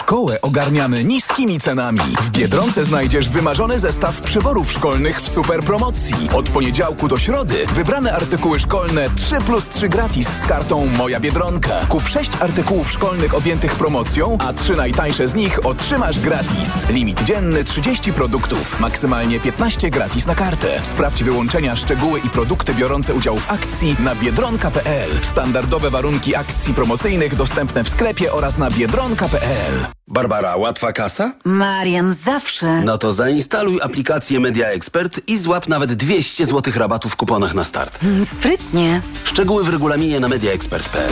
Szkołę ogarniamy niskimi cenami. W Biedronce znajdziesz wymarzony zestaw przyborów szkolnych w super promocji. Od poniedziałku do środy wybrane artykuły szkolne 3+3 gratis z kartą Moja Biedronka. Kup 6 artykułów szkolnych objętych promocją, a 3 najtańsze z nich otrzymasz gratis. Limit dzienny 30 produktów, maksymalnie 15 gratis na kartę. Sprawdź wyłączenia, szczegóły i produkty biorące udział w akcji na biedronka.pl. Standardowe warunki akcji promocyjnych dostępne w sklepie oraz na biedronka.pl. Barbara, łatwa kasa? Marian, zawsze. No to zainstaluj aplikację Media Expert i złap nawet 200 zł rabatu w kuponach na start. Sprytnie. Szczegóły w regulaminie na mediaexpert.pl.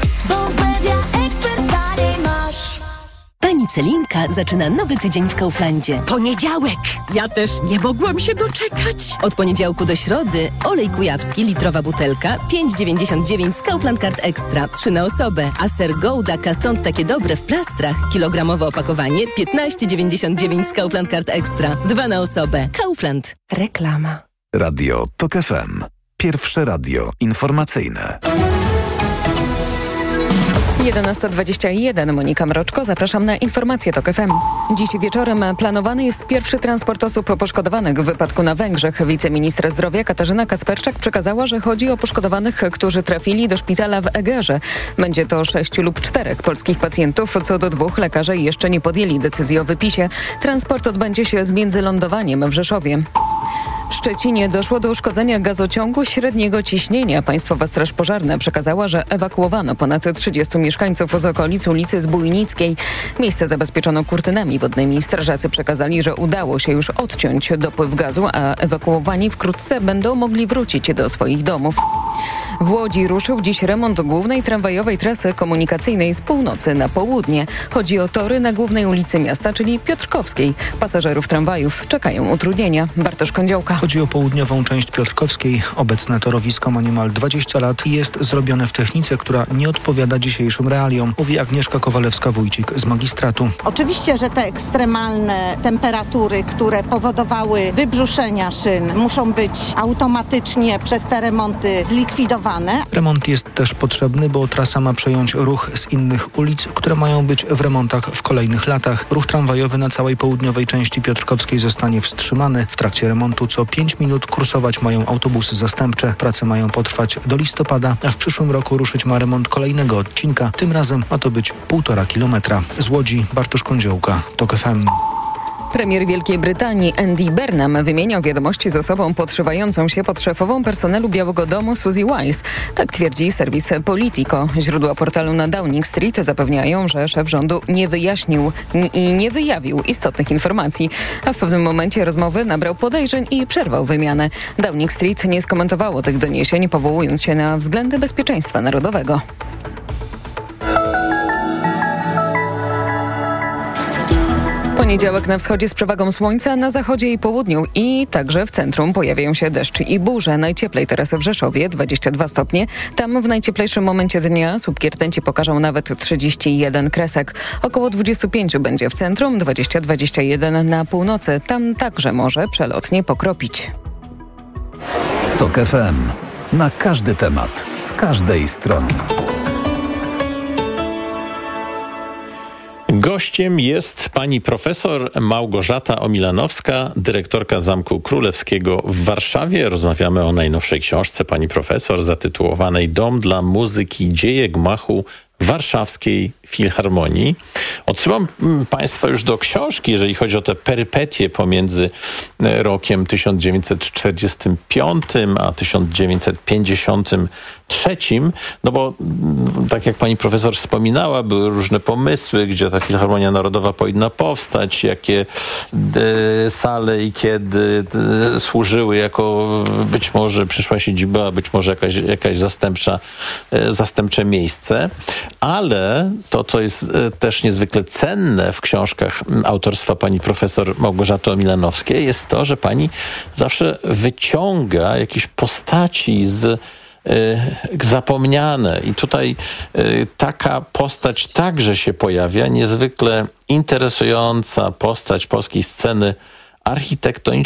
Pani Celinka zaczyna nowy tydzień w Kauflandzie. Poniedziałek! Ja też nie mogłam się doczekać. Od poniedziałku do środy olej kujawski, litrowa butelka, 5,99 z Kaufland Card Extra, 3 na osobę. A ser Gouda stąd takie dobre w plastrach, kilogramowe opakowanie, 15,99 z Kaufland Card Extra, 2 na osobę. Kaufland. Reklama. Radio TOK FM. Pierwsze radio informacyjne. 11:21. Monika Mroczko, zapraszam na informacje TOK FM. Dziś wieczorem planowany jest pierwszy transport osób poszkodowanych w wypadku na Węgrzech. Wiceministra zdrowia Katarzyna Kacperczak przekazała, że chodzi o poszkodowanych, którzy trafili do szpitala w Egerze. Będzie to 6 lub 4 polskich pacjentów. Co do 2 lekarze jeszcze nie podjęli decyzji o wypisie. Transport odbędzie się z międzylądowaniem w Rzeszowie. W Szczecinie doszło do uszkodzenia gazociągu średniego ciśnienia. Państwowa Straż Pożarna przekazała, że ewakuowano ponad 30 mieszkańców z okolic ulicy Zbójnickiej. Miejsce zabezpieczono kurtynami wodnymi. Strażacy przekazali, że udało się już odciąć dopływ gazu, a ewakuowani wkrótce będą mogli wrócić do swoich domów. W Łodzi ruszył dziś remont głównej tramwajowej trasy komunikacyjnej z północy na południe. Chodzi o tory na głównej ulicy miasta, czyli Piotrkowskiej. Pasażerów tramwajów czekają utrudnienia. Bartosz Kądziołka. Chodzi o południową część Piotrkowskiej. Obecne torowisko ma niemal 20 lat i jest zrobione w technice, która nie odpowiada dzisiejszym realiom, mówi Agnieszka Kowalewska-Wójcik z magistratu. Oczywiście, że te ekstremalne temperatury, które powodowały wybrzuszenia szyn, muszą być automatycznie przez te remonty zlikwidowane. Remont jest też potrzebny, bo trasa ma przejąć ruch z innych ulic, które mają być w remontach w kolejnych latach. Ruch tramwajowy na całej południowej części Piotrkowskiej zostanie wstrzymany. W trakcie remontu co 5 minut kursować mają autobusy zastępcze. Prace mają potrwać do listopada, a w przyszłym roku ruszyć ma remont kolejnego odcinka. Tym razem ma to być 1,5 kilometra. Z Łodzi Bartosz Kądziołka, TOK FM. Premier Wielkiej Brytanii Andy Burnham wymieniał wiadomości z osobą podszywającą się pod szefową personelu Białego Domu Suzy Wiles. Tak twierdzi serwis Politico. Źródła portalu na Downing Street zapewniają, że szef rządu nie wyjaśnił i nie wyjawił istotnych informacji, a w pewnym momencie rozmowy nabrał podejrzeń i przerwał wymianę. Downing Street nie skomentowało tych doniesień, powołując się na względy bezpieczeństwa narodowego. Poniedziałek na wschodzie z przewagą słońca, na zachodzie i południu i także w centrum pojawiają się deszcze i burze. Najcieplej teraz w Rzeszowie, 22 stopnie. Tam w najcieplejszym momencie dnia słupki rtęci pokażą nawet 31 kresek. Około 25 będzie w centrum, 20-21 na północy. Tam także może przelotnie pokropić. TOK FM. Na każdy temat, z każdej strony. Gościem jest pani profesor Małgorzata Omilanowska, dyrektorka Zamku Królewskiego w Warszawie. Rozmawiamy o najnowszej książce pani profesor zatytułowanej Dom dla muzyki, dzieje gmachu Warszawskiej Filharmonii. Odsyłam państwa już do książki, jeżeli chodzi o te perypetie pomiędzy rokiem 1945 a 1953, no bo tak jak pani profesor wspominała, były różne pomysły, gdzie ta Filharmonia Narodowa powinna powstać, jakie sale i kiedy służyły jako być może przyszła siedziba, być może jakaś zastępcze miejsce. Ale to, co jest też niezwykle cenne w książkach autorstwa pani profesor Małgorzaty Omilanowskiej, jest to, że pani zawsze wyciąga jakieś postaci zapomniane. I tutaj taka postać także się pojawia, niezwykle interesująca postać polskiej sceny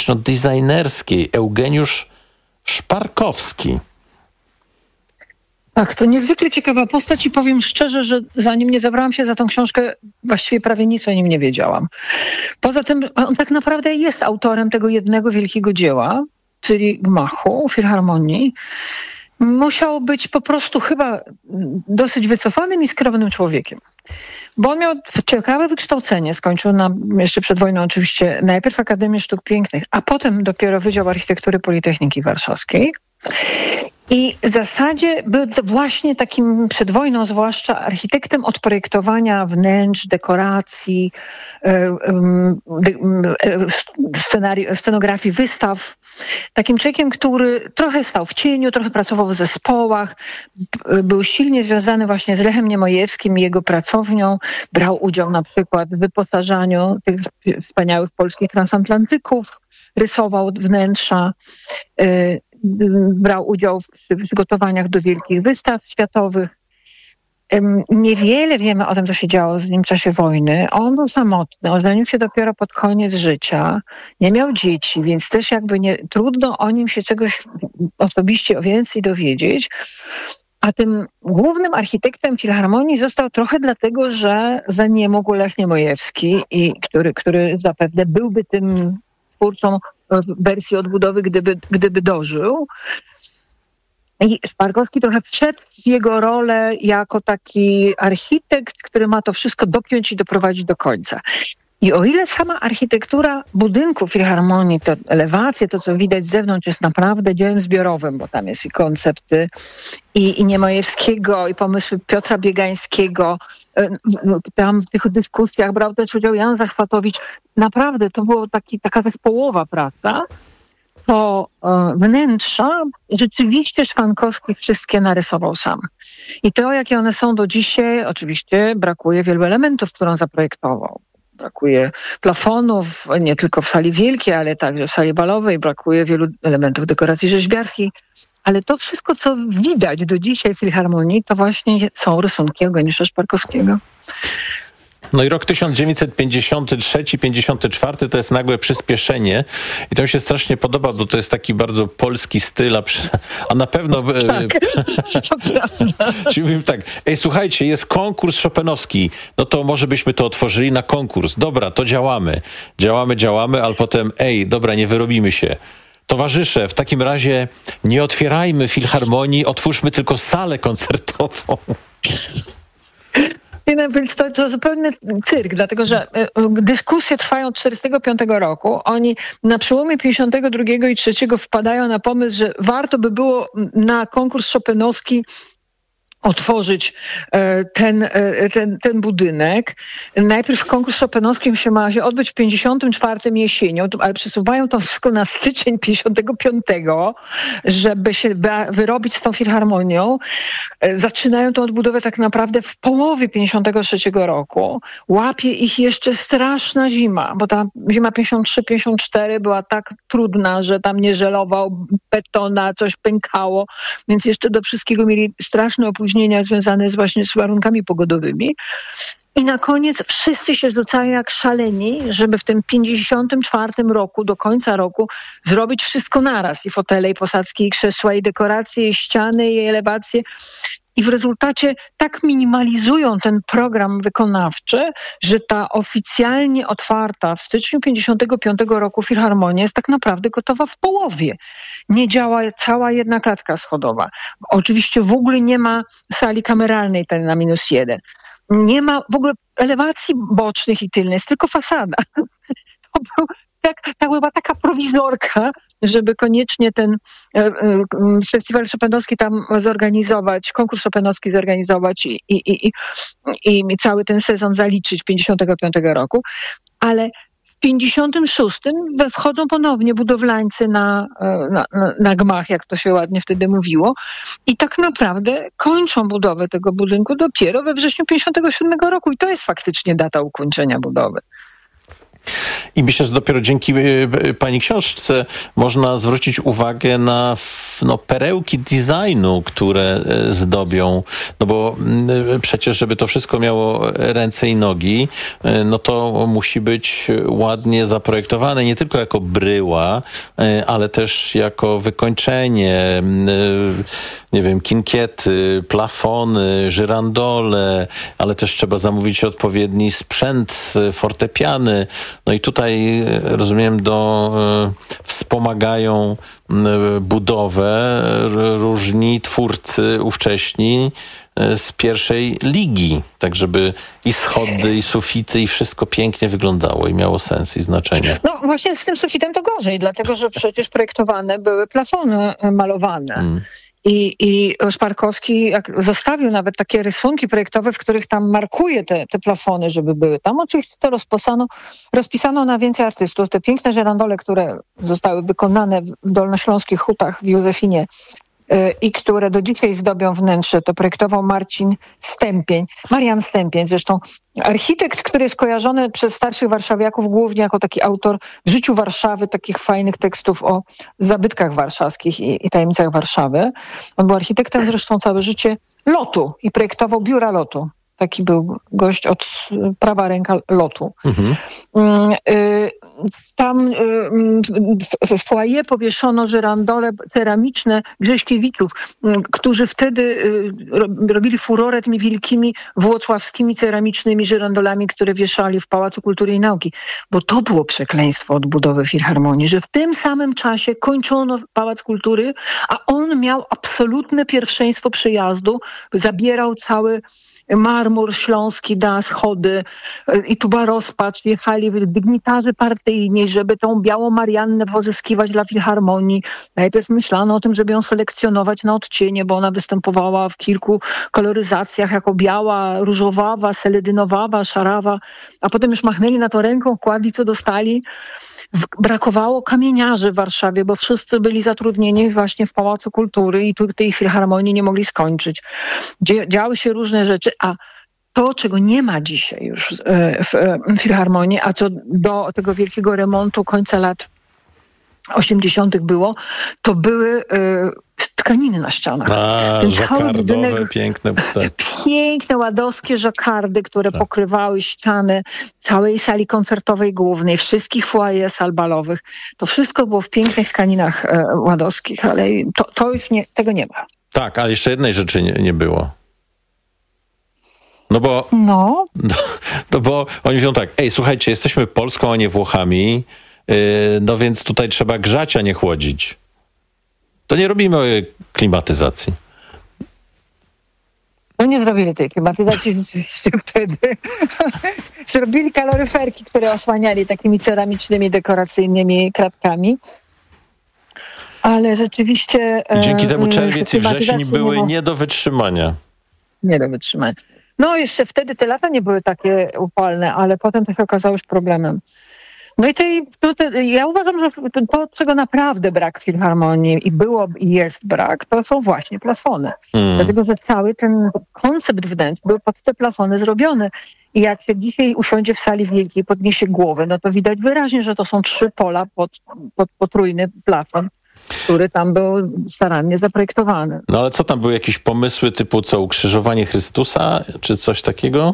architektoniczno-designerskiej, Eugeniusz Szparkowski. Tak, to niezwykle ciekawa postać i powiem szczerze, że zanim nie zabrałam się za tą książkę, właściwie prawie nic o nim nie wiedziałam. Poza tym on tak naprawdę jest autorem tego jednego wielkiego dzieła, czyli Gmachu, Filharmonii. Musiał być po prostu chyba dosyć wycofanym i skromnym człowiekiem. Bo on miał ciekawe wykształcenie, skończył jeszcze przed wojną oczywiście najpierw Akademię Sztuk Pięknych, a potem dopiero Wydział Architektury Politechniki Warszawskiej. I w zasadzie był właśnie takim przed wojną zwłaszcza architektem od projektowania wnętrz, dekoracji, scenografii wystaw. Takim człowiekiem, który trochę stał w cieniu, trochę pracował w zespołach, był silnie związany właśnie z Lechem Niemojewskim i jego pracownią. Brał udział na przykład w wyposażaniu tych wspaniałych polskich transatlantyków, rysował wnętrza, brał udział w przygotowaniach do wielkich wystaw światowych. Niewiele wiemy o tym, co się działo z nim w czasie wojny. On był samotny, ożenił się dopiero pod koniec życia, nie miał dzieci, więc też jakby trudno o nim się czegoś osobiście więcej dowiedzieć. A tym głównym architektem Filharmonii został trochę dlatego, że zaniemógł Lech Niemojewski, który zapewne byłby tym twórcą wersji odbudowy, gdyby dożył. I Szparkowski trochę wszedł w jego rolę jako taki architekt, który ma to wszystko dopiąć i doprowadzić do końca. I o ile sama architektura budynku Filharmonii, to elewacje, to co widać z zewnątrz jest naprawdę dziełem zbiorowym, bo tam jest i koncepty i Niemojewskiego, i pomysły Piotra Biegańskiego. Tam w tych dyskusjach brał też udział Jan Zachwatowicz. Naprawdę to była taka zespołowa praca. To wnętrza rzeczywiście Szpankowski wszystkie narysował sam. I to, jakie one są do dzisiaj, oczywiście brakuje wielu elementów, które on zaprojektował. Brakuje plafonów, nie tylko w sali wielkiej, ale także w sali balowej. Brakuje wielu elementów dekoracji rzeźbiarskiej. Ale to wszystko, co widać do dzisiaj w Filharmonii, to właśnie są rysunki Eugeniusza Szparkowskiego. No i rok 1953-54 to jest nagłe przyspieszenie i to mi się strasznie podoba, bo to jest taki bardzo polski styl, a na pewno... Tak, to prawda. Mówimy tak, słuchajcie, jest konkurs chopinowski, no to może byśmy to otworzyli na konkurs. Dobra, to działamy, ale potem dobra, nie wyrobimy się. Towarzysze, w takim razie nie otwierajmy Filharmonii, otwórzmy tylko salę koncertową. No, więc to zupełny cyrk, dlatego że dyskusje trwają od 1945 roku. Oni na przełomie 1952 i 1953 wpadają na pomysł, że warto by było na konkurs chopinowski otworzyć ten budynek. Najpierw konkurs chopinowski ma się odbyć w 1954 jesienią, ale przesuwają to wszystko na styczeń 1955, żeby się wyrobić z tą filharmonią. Zaczynają tę odbudowę tak naprawdę w połowie 1953 roku. Łapie ich jeszcze straszna zima, bo ta zima 1953-1954 była tak trudna, że tam nie żelował betona, coś pękało, więc jeszcze do wszystkiego mieli straszne opóźnienia związane właśnie z warunkami pogodowymi. I na koniec wszyscy się rzucają jak szaleni, żeby w tym 1954 roku, do końca roku, zrobić wszystko naraz. I fotele, i posadzki, i krzesła, i dekoracje, i ściany, i elewacje. I w rezultacie tak minimalizują ten program wykonawczy, że ta oficjalnie otwarta w styczniu 1955 roku Filharmonia jest tak naprawdę gotowa w połowie. Nie działa cała jedna klatka schodowa. Oczywiście w ogóle nie ma sali kameralnej na -1. Nie ma w ogóle elewacji bocznych i tylnych, jest tylko fasada. To była taka prowizorka, żeby koniecznie ten festiwal chopinowski tam zorganizować, konkurs chopinowski zorganizować i cały ten sezon zaliczyć 1955 roku. Ale w 1956 wchodzą ponownie budowlańcy na gmach, jak to się ładnie wtedy mówiło, i tak naprawdę kończą budowę tego budynku dopiero we wrześniu 1957 roku i to jest faktycznie data ukończenia budowy. I myślę, że dopiero dzięki pani książce można zwrócić uwagę na perełki designu, które zdobią, no bo przecież, żeby to wszystko miało ręce i nogi, no to musi być ładnie zaprojektowane, nie tylko jako bryła, ale też jako wykończenie, nie wiem, kinkiety, plafony, żyrandole, ale też trzeba zamówić odpowiedni sprzęt, fortepiany. No i tutaj, rozumiem, wspomagają budowę różni twórcy ówcześni z pierwszej ligi, tak żeby i schody, i sufity, i wszystko pięknie wyglądało i miało sens i znaczenie. No właśnie z tym sufitem to gorzej, dlatego że przecież projektowane były plafony malowane. I Szparkowski zostawił nawet takie rysunki projektowe, w których tam markuje te plafony, żeby były tam. Oczywiście to rozpisano na więcej artystów. Te piękne żyrandole, które zostały wykonane w dolnośląskich hutach w Józefinie i które do dzisiaj zdobią wnętrze, to projektował Marian Stępień, zresztą architekt, który jest kojarzony przez starszych warszawiaków głównie jako taki autor w życiu Warszawy, takich fajnych tekstów o zabytkach warszawskich i tajemnicach Warszawy. On był architektem zresztą całe życie lotu i projektował biura lotu. Taki był gość od prawa ręka lotu. Tam w foyer powieszono żyrandole ceramiczne Grześkiewiczów, którzy wtedy robili furorę tymi wielkimi włocławskimi ceramicznymi żyrandolami, które wieszali w Pałacu Kultury i Nauki. Bo to było przekleństwo odbudowy Filharmonii, że w tym samym czasie kończono Pałac Kultury, a on miał absolutne pierwszeństwo przyjazdu, zabierał cały marmur śląski, schody i tu była rozpacz. Jechali dygnitarze partyjni, żeby tą białą Mariannę pozyskiwać dla Filharmonii. Najpierw myślano o tym, żeby ją selekcjonować na odcienie, bo ona występowała w kilku koloryzacjach jako biała, różowawa, seledynowawa, szarawa, a potem już machnęli na to ręką, kładli co dostali. Brakowało kamieniarzy w Warszawie, bo wszyscy byli zatrudnieni właśnie w Pałacu Kultury i tu tej Filharmonii nie mogli skończyć. Działy się różne rzeczy, a to, czego nie ma dzisiaj już w Filharmonii, a co do tego wielkiego remontu końca lat 80. było, to były tkaniny na ścianach. Żakardowe, piękne. Piękne, ładowskie żakardy, które pokrywały ściany całej sali koncertowej głównej, wszystkich foyer sal balowych. To wszystko było w pięknych tkaninach ładowskich, ale to już tego nie ma. Tak, ale jeszcze jednej rzeczy nie było. No bo oni mówią tak, słuchajcie, jesteśmy Polską, a nie Włochami, no więc tutaj trzeba grzać, a nie chłodzić. To nie robimy klimatyzacji. No nie zrobili tej klimatyzacji rzeczywiście wtedy. Zrobili kaloryferki, które osłaniali takimi ceramicznymi, dekoracyjnymi kratkami. Ale rzeczywiście... Dzięki temu czerwiec i wrzesień były nie do wytrzymania. Nie do wytrzymania. No jeszcze wtedy te lata nie były takie upalne, ale potem to się okazało już problemem. No i ja uważam, że to, czego naprawdę brak w Filharmonii i było i jest brak, to są właśnie plafony. Dlatego, że cały ten koncept wnętrz był pod te plafony zrobiony. I jak się dzisiaj usiądzie w sali wielkiej, podniesie głowę, no to widać wyraźnie, że to są 3 pola pod potrójny plafon, który tam był starannie zaprojektowany. No ale co tam, były jakieś pomysły typu ukrzyżowanie Chrystusa, czy coś takiego?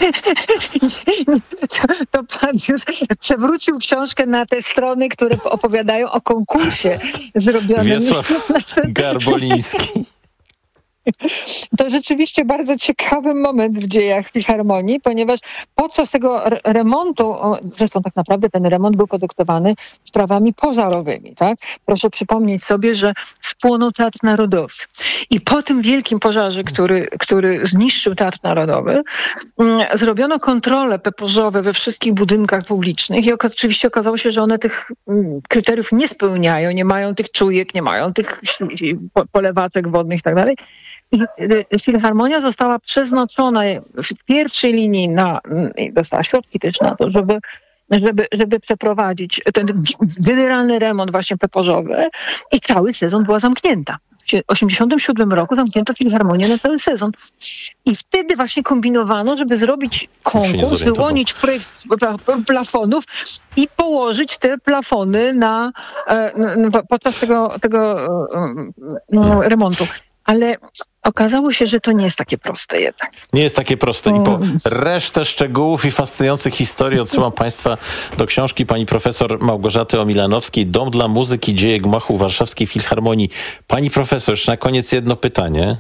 To pan już przewrócił książkę na te strony, które opowiadają o konkursie zrobionym. Wiesław Garboliński. To rzeczywiście bardzo ciekawy moment w dziejach Filharmonii, ponieważ podczas tego remontu, zresztą tak naprawdę ten remont był podyktowany sprawami pożarowymi, tak? Proszę przypomnieć sobie, że spłonął Teatr Narodowy. I po tym wielkim pożarze, który zniszczył Teatr Narodowy, zrobiono kontrole pożarowe we wszystkich budynkach publicznych i oczywiście okazało się, że one tych kryteriów nie spełniają, nie mają tych czujek, nie mają tych polewaczek wodnych i tak dalej. I Filharmonia została przeznaczona w pierwszej linii i dostała środki też na to, żeby przeprowadzić ten generalny remont właśnie pepożowy i cały sezon była zamknięta. 1987 roku zamknięto Filharmonię na cały sezon. I wtedy właśnie kombinowano, żeby zrobić konkurs, wyłonić projekt plafonów i położyć te plafony podczas tego remontu. Ale okazało się, że to nie jest takie proste jednak. Nie jest takie proste. I po resztę szczegółów i fascynujących historii odsyłam Państwa do książki pani profesor Małgorzaty Omilanowskiej Dom dla muzyki, dzieje gmachu Warszawskiej Filharmonii. Pani profesor, jeszcze na koniec jedno pytanie.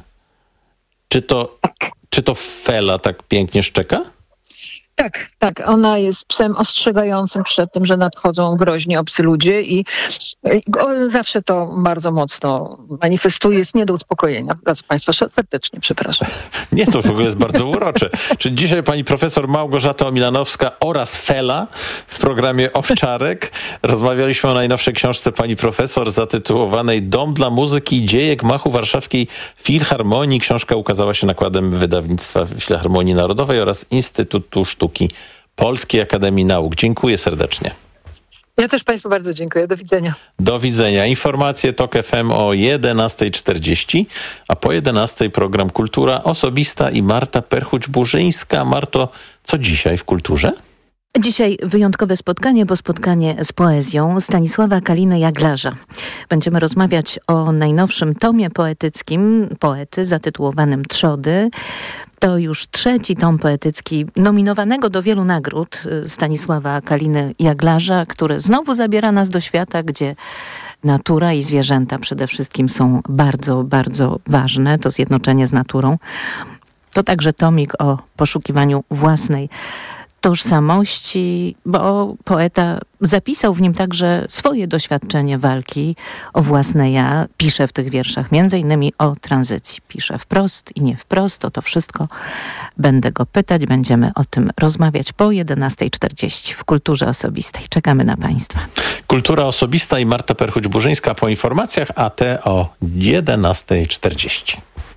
Czy to Fela tak pięknie szczeka? Tak. Ona jest psem ostrzegającym przed tym, że nadchodzą groźni obcy ludzie i zawsze to bardzo mocno manifestuje. Jest nie do uspokojenia. Bardzo Państwa serdecznie przepraszam. Nie, to w ogóle jest bardzo urocze. Czyli dzisiaj pani profesor Małgorzata Omilanowska oraz Fela w programie Owczarek. Rozmawialiśmy o najnowszej książce pani profesor zatytułowanej Dom dla muzyki, dzieje gmachu Warszawskiej Filharmonii. Książka ukazała się nakładem wydawnictwa Filharmonii Narodowej oraz Instytutu Sztuki Polskiej Akademii Nauk. Dziękuję serdecznie. Ja też Państwu bardzo dziękuję. Do widzenia. Do widzenia. Informacje TOK FM o 11:40, a po 11:00 program Kultura Osobista i Marta Perchuć-Burzyńska. Marto, co dzisiaj w kulturze? Dzisiaj wyjątkowe spotkanie, bo spotkanie z poezją Stanisława Kaliny Jaglarza. Będziemy rozmawiać o najnowszym tomie poetyckim poety zatytułowanym Trzody. To już trzeci tom poetycki nominowanego do wielu nagród Stanisława Kaliny Jaglarza, który znowu zabiera nas do świata, gdzie natura i zwierzęta przede wszystkim są bardzo, bardzo ważne. To zjednoczenie z naturą. To także tomik o poszukiwaniu własnej tożsamości, bo poeta zapisał w nim także swoje doświadczenie walki o własne ja. Pisze w tych wierszach między innymi o tranzycji. Pisze wprost i nie wprost. O to wszystko będę go pytać. Będziemy o tym rozmawiać po 11:40 w Kulturze Osobistej. Czekamy na Państwa. Kultura Osobista i Marta Perchuć-Burzyńska po informacjach, a te o 11:40.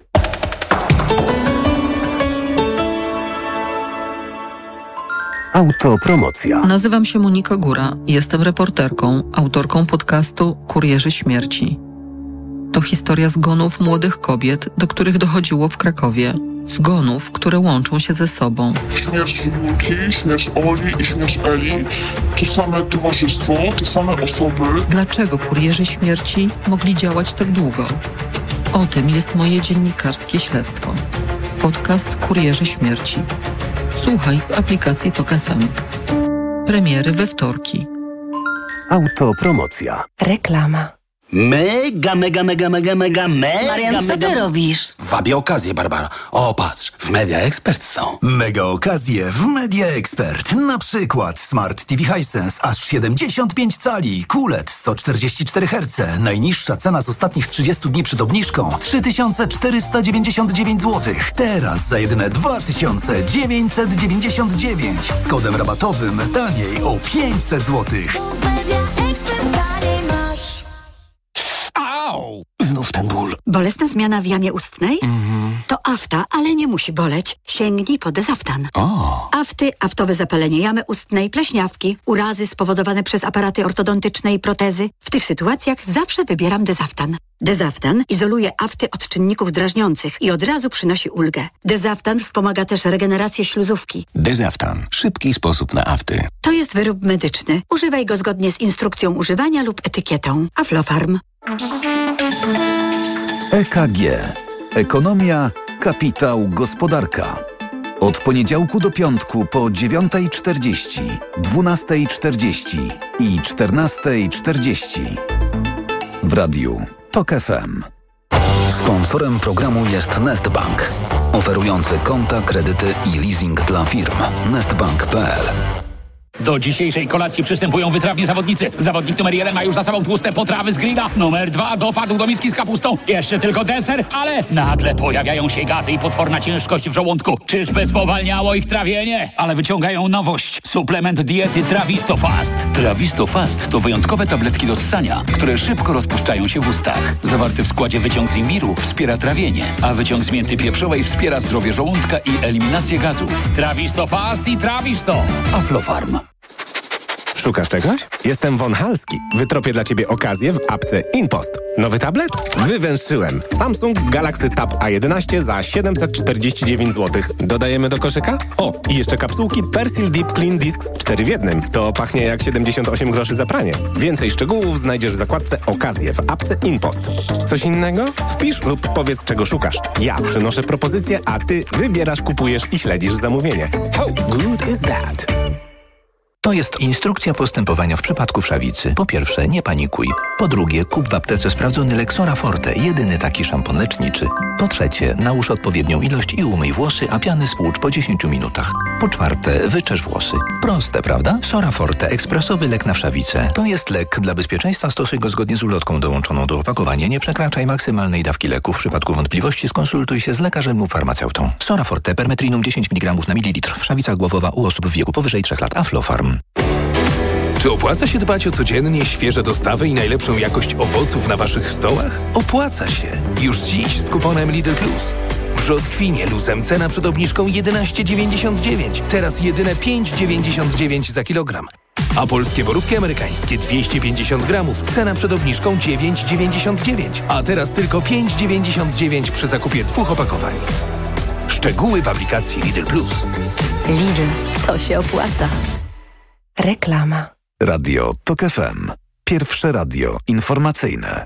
Autopromocja. Nazywam się Monika Góra. Jestem reporterką, autorką podcastu Kurierzy Śmierci. To historia zgonów młodych kobiet, do których dochodziło w Krakowie. Zgonów, które łączą się ze sobą. Śmierć Julki, śmierć Oli i śmierć Eli to same towarzystwo, te same osoby. Dlaczego kurierzy śmierci mogli działać tak długo? O tym jest moje dziennikarskie śledztwo. Podcast Kurierzy Śmierci. Słuchaj w aplikacji TOK FM. Premiery we wtorki. Autopromocja. Reklama. Mega. Marian, co ty robisz? Wabię okazję, Barbara. O, patrz, w Media Expert są. Mega okazje w Media Expert. Na przykład Smart TV Hisense aż 75 cali, QLED 144 Hz. Najniższa cena z ostatnich 30 dni przed obniżką 3499 zł. Teraz za jedyne 2999. Z kodem rabatowym taniej o 500 zł. Znów ten ból. Bolesna zmiana w jamie ustnej? To afta, ale nie musi boleć. Sięgnij po Dezaftan. Afty, aftowe zapalenie jamy ustnej, pleśniawki, urazy spowodowane przez aparaty ortodontyczne i protezy. W tych sytuacjach zawsze wybieram Dezaftan. Dezaftan izoluje afty od czynników drażniących i od razu przynosi ulgę. Dezaftan wspomaga też regenerację śluzówki. Dezaftan. Szybki sposób na afty. To jest wyrób medyczny. Używaj go zgodnie z instrukcją używania lub etykietą. Aflofarm. EKG. Ekonomia, kapitał, gospodarka. Od poniedziałku do piątku po 9:40, 12:40 i 14:40. W radiu TOK FM. Sponsorem programu jest Nestbank, oferujący konta, kredyty i leasing dla firm. Nestbank.pl. Do dzisiejszej kolacji przystępują wytrawni zawodnicy. Zawodnik numer 1 ma już za sobą tłuste potrawy z grilla. Numer 2 dopadł do miski z kapustą. Jeszcze tylko deser, ale nagle pojawiają się gazy i potworna ciężkość w żołądku. Czyżby spowalniało ich trawienie? Ale wyciągają nowość. Suplement diety Trawisto Fast. Trawisto Fast to wyjątkowe tabletki do ssania, które szybko rozpuszczają się w ustach. Zawarty w składzie wyciąg z imbiru wspiera trawienie, a wyciąg z mięty pieprzowej wspiera zdrowie żołądka i eliminację gazów. Trawisto Fast i Trawisto. Aflofarm. Szukasz czegoś? Jestem Von Halski. Wytropię dla Ciebie okazję w apce InPost. Nowy tablet? Wywęszyłem. Samsung Galaxy Tab A11 za 749 zł. Dodajemy do koszyka? O, i jeszcze kapsułki Persil Deep Clean Discs 4 w 1. To pachnie jak 78 groszy za pranie. Więcej szczegółów znajdziesz w zakładce Okazje w apce InPost. Coś innego? Wpisz lub powiedz, czego szukasz. Ja przynoszę propozycję, a Ty wybierasz, kupujesz i śledzisz zamówienie. How good is that? To jest instrukcja postępowania w przypadku wszawicy. Po pierwsze, nie panikuj. Po drugie, kup w aptece sprawdzony lek Sora Forte, jedyny taki szampon leczniczy. Po trzecie, nałóż odpowiednią ilość i umyj włosy, a piany spłucz po 10 minutach. Po czwarte, wyczesz włosy. Proste, prawda? Sora Forte, ekspresowy lek na wszawicę. To jest lek. Dla bezpieczeństwa stosuj go zgodnie z ulotką dołączoną do opakowania. Nie przekraczaj maksymalnej dawki leku. W przypadku wątpliwości skonsultuj się z lekarzem lub farmaceutą. Sora Forte, permetrinum 10 mg na mililitr. Wszawica głowowa u osób w wieku powyżej 3 lat. Aflofarm. Czy opłaca się dbać o codziennie świeże dostawy i najlepszą jakość owoców na Waszych stołach? Opłaca się. Już dziś z kuponem Lidl Plus. Brzoskwinie luzem cena przed obniżką 11,99. Teraz jedyne 5,99 za kilogram. A polskie borówki amerykańskie 250 gramów. Cena przed obniżką 9,99. A teraz tylko 5,99 przy zakupie 2 opakowań. Szczegóły w aplikacji Lidl Plus. Lidl, to się opłaca. Reklama. Radio TOK FM. Pierwsze radio informacyjne.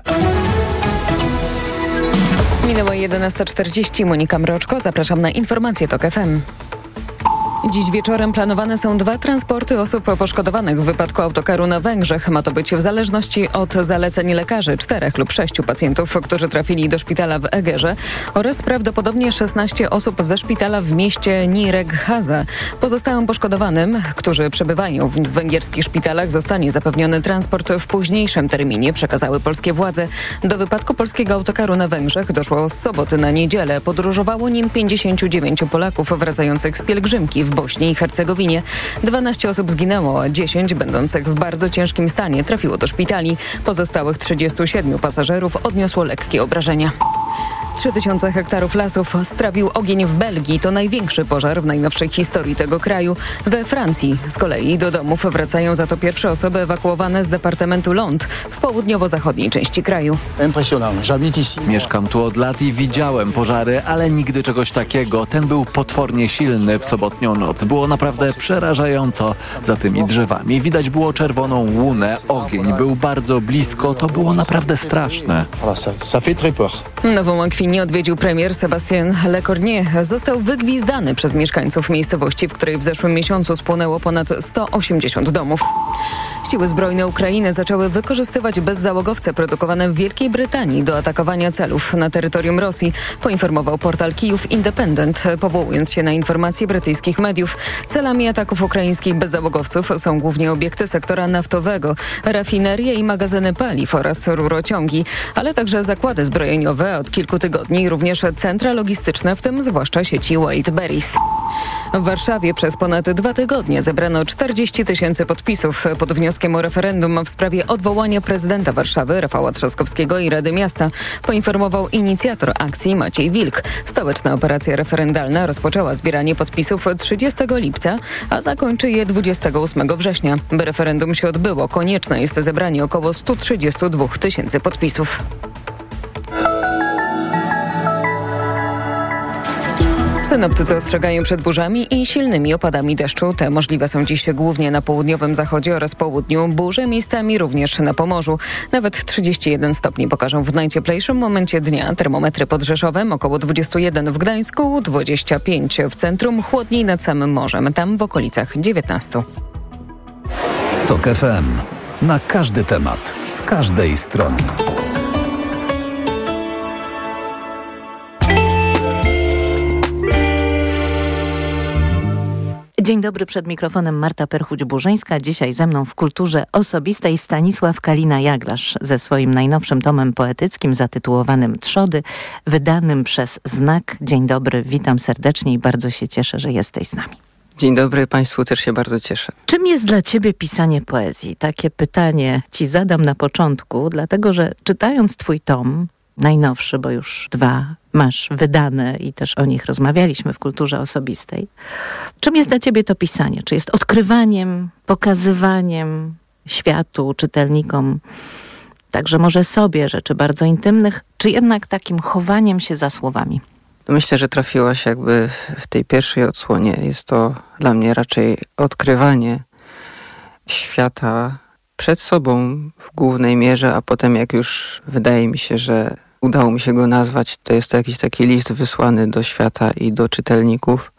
Minęła 11:40. Monika Mroczko. Zapraszam na informacje TOK FM. Dziś wieczorem planowane są 2 transporty osób poszkodowanych w wypadku autokaru na Węgrzech. Ma to być w zależności od zaleceń lekarzy 4 lub 6 pacjentów, którzy trafili do szpitala w Egerze oraz prawdopodobnie 16 osób ze szpitala w mieście Nyíregyháza. Pozostałym poszkodowanym, którzy przebywają w węgierskich szpitalach, zostanie zapewniony transport w późniejszym terminie, przekazały polskie władze. Do wypadku polskiego autokaru na Węgrzech doszło z soboty na niedzielę. Podróżowało nim 59 Polaków wracających z pielgrzymki w Bośni i Hercegowinie. 12 osób zginęło, a 10 będących w bardzo ciężkim stanie trafiło do szpitali. Pozostałych 37 pasażerów odniosło lekkie obrażenia. 3000 hektarów lasów strawił ogień w Belgii. To największy pożar w najnowszej historii tego kraju. We Francji z kolei do domów wracają za to pierwsze osoby ewakuowane z departamentu Lond w południowo-zachodniej części kraju. Mieszkam tu od lat i widziałem pożary, ale nigdy czegoś takiego. Ten był potwornie silny w sobotnią noc. Było naprawdę przerażająco. Za tymi drzewami widać było czerwoną łunę. Ogień był bardzo blisko. To było naprawdę straszne. Nową Akwinię odwiedził premier Sébastien Lecornu. Został wygwizdany przez mieszkańców miejscowości, w której w zeszłym miesiącu spłonęło ponad 180 domów. Siły zbrojne Ukrainy zaczęły wykorzystywać bezzałogowce produkowane w Wielkiej Brytanii do atakowania celów na terytorium Rosji, poinformował portal Kijów Independent, powołując się na informacje brytyjskich mediów. Celami ataków ukraińskich bezzałogowców są głównie obiekty sektora naftowego, rafinerie i magazyny paliw oraz rurociągi, ale także zakłady zbrojeniowe, od kilku tygodni również centra logistyczne, w tym zwłaszcza sieci Wildberries. W Warszawie przez ponad 2 tygodnie zebrano 40 000 podpisów pod wnioskiem o referendum w sprawie odwołania prezydenta Warszawy Rafała Trzaskowskiego i Rady Miasta, poinformował inicjator akcji Maciej Wilk. Stołeczna operacja referendalna rozpoczęła zbieranie podpisów 30 lipca, a zakończy je 28 września. By referendum się odbyło, konieczne jest zebranie około 132 000 podpisów. Synoptycy ostrzegają przed burzami i silnymi opadami deszczu. Te możliwe są dziś głównie na południowym zachodzie oraz południu. Burze miejscami również na Pomorzu. Nawet 31 stopni pokażą w najcieplejszym momencie dnia. Termometry pod Rzeszowem około 21 w Gdańsku, 25 w centrum, chłodniej nad samym morzem. Tam w okolicach 19. TOK FM. Na każdy temat, z każdej strony. Dzień dobry, przed mikrofonem Marta Perchuć-Burzyńska. Dzisiaj ze mną w kulturze osobistej Stanisław Kalina-Jaglarz ze swoim najnowszym tomem poetyckim zatytułowanym Trzody, wydanym przez Znak. Dzień dobry, witam serdecznie i bardzo się cieszę, że jesteś z nami. Dzień dobry, Państwu też się bardzo cieszę. Czym jest dla Ciebie pisanie poezji? Takie pytanie Ci zadam na początku, dlatego że czytając Twój tom, najnowszy, bo już 2, masz wydane i też o nich rozmawialiśmy w Kulturze Osobistej. Czym jest dla ciebie to pisanie? Czy jest odkrywaniem, pokazywaniem światu, czytelnikom, także może sobie rzeczy bardzo intymnych, czy jednak takim chowaniem się za słowami? Myślę, że trafiłaś jakby w tej pierwszej odsłonie. Jest to dla mnie raczej odkrywanie świata przed sobą w głównej mierze, a potem jak już wydaje mi się, że udało mi się go nazwać, to jest to jakiś taki list wysłany do świata i do czytelników,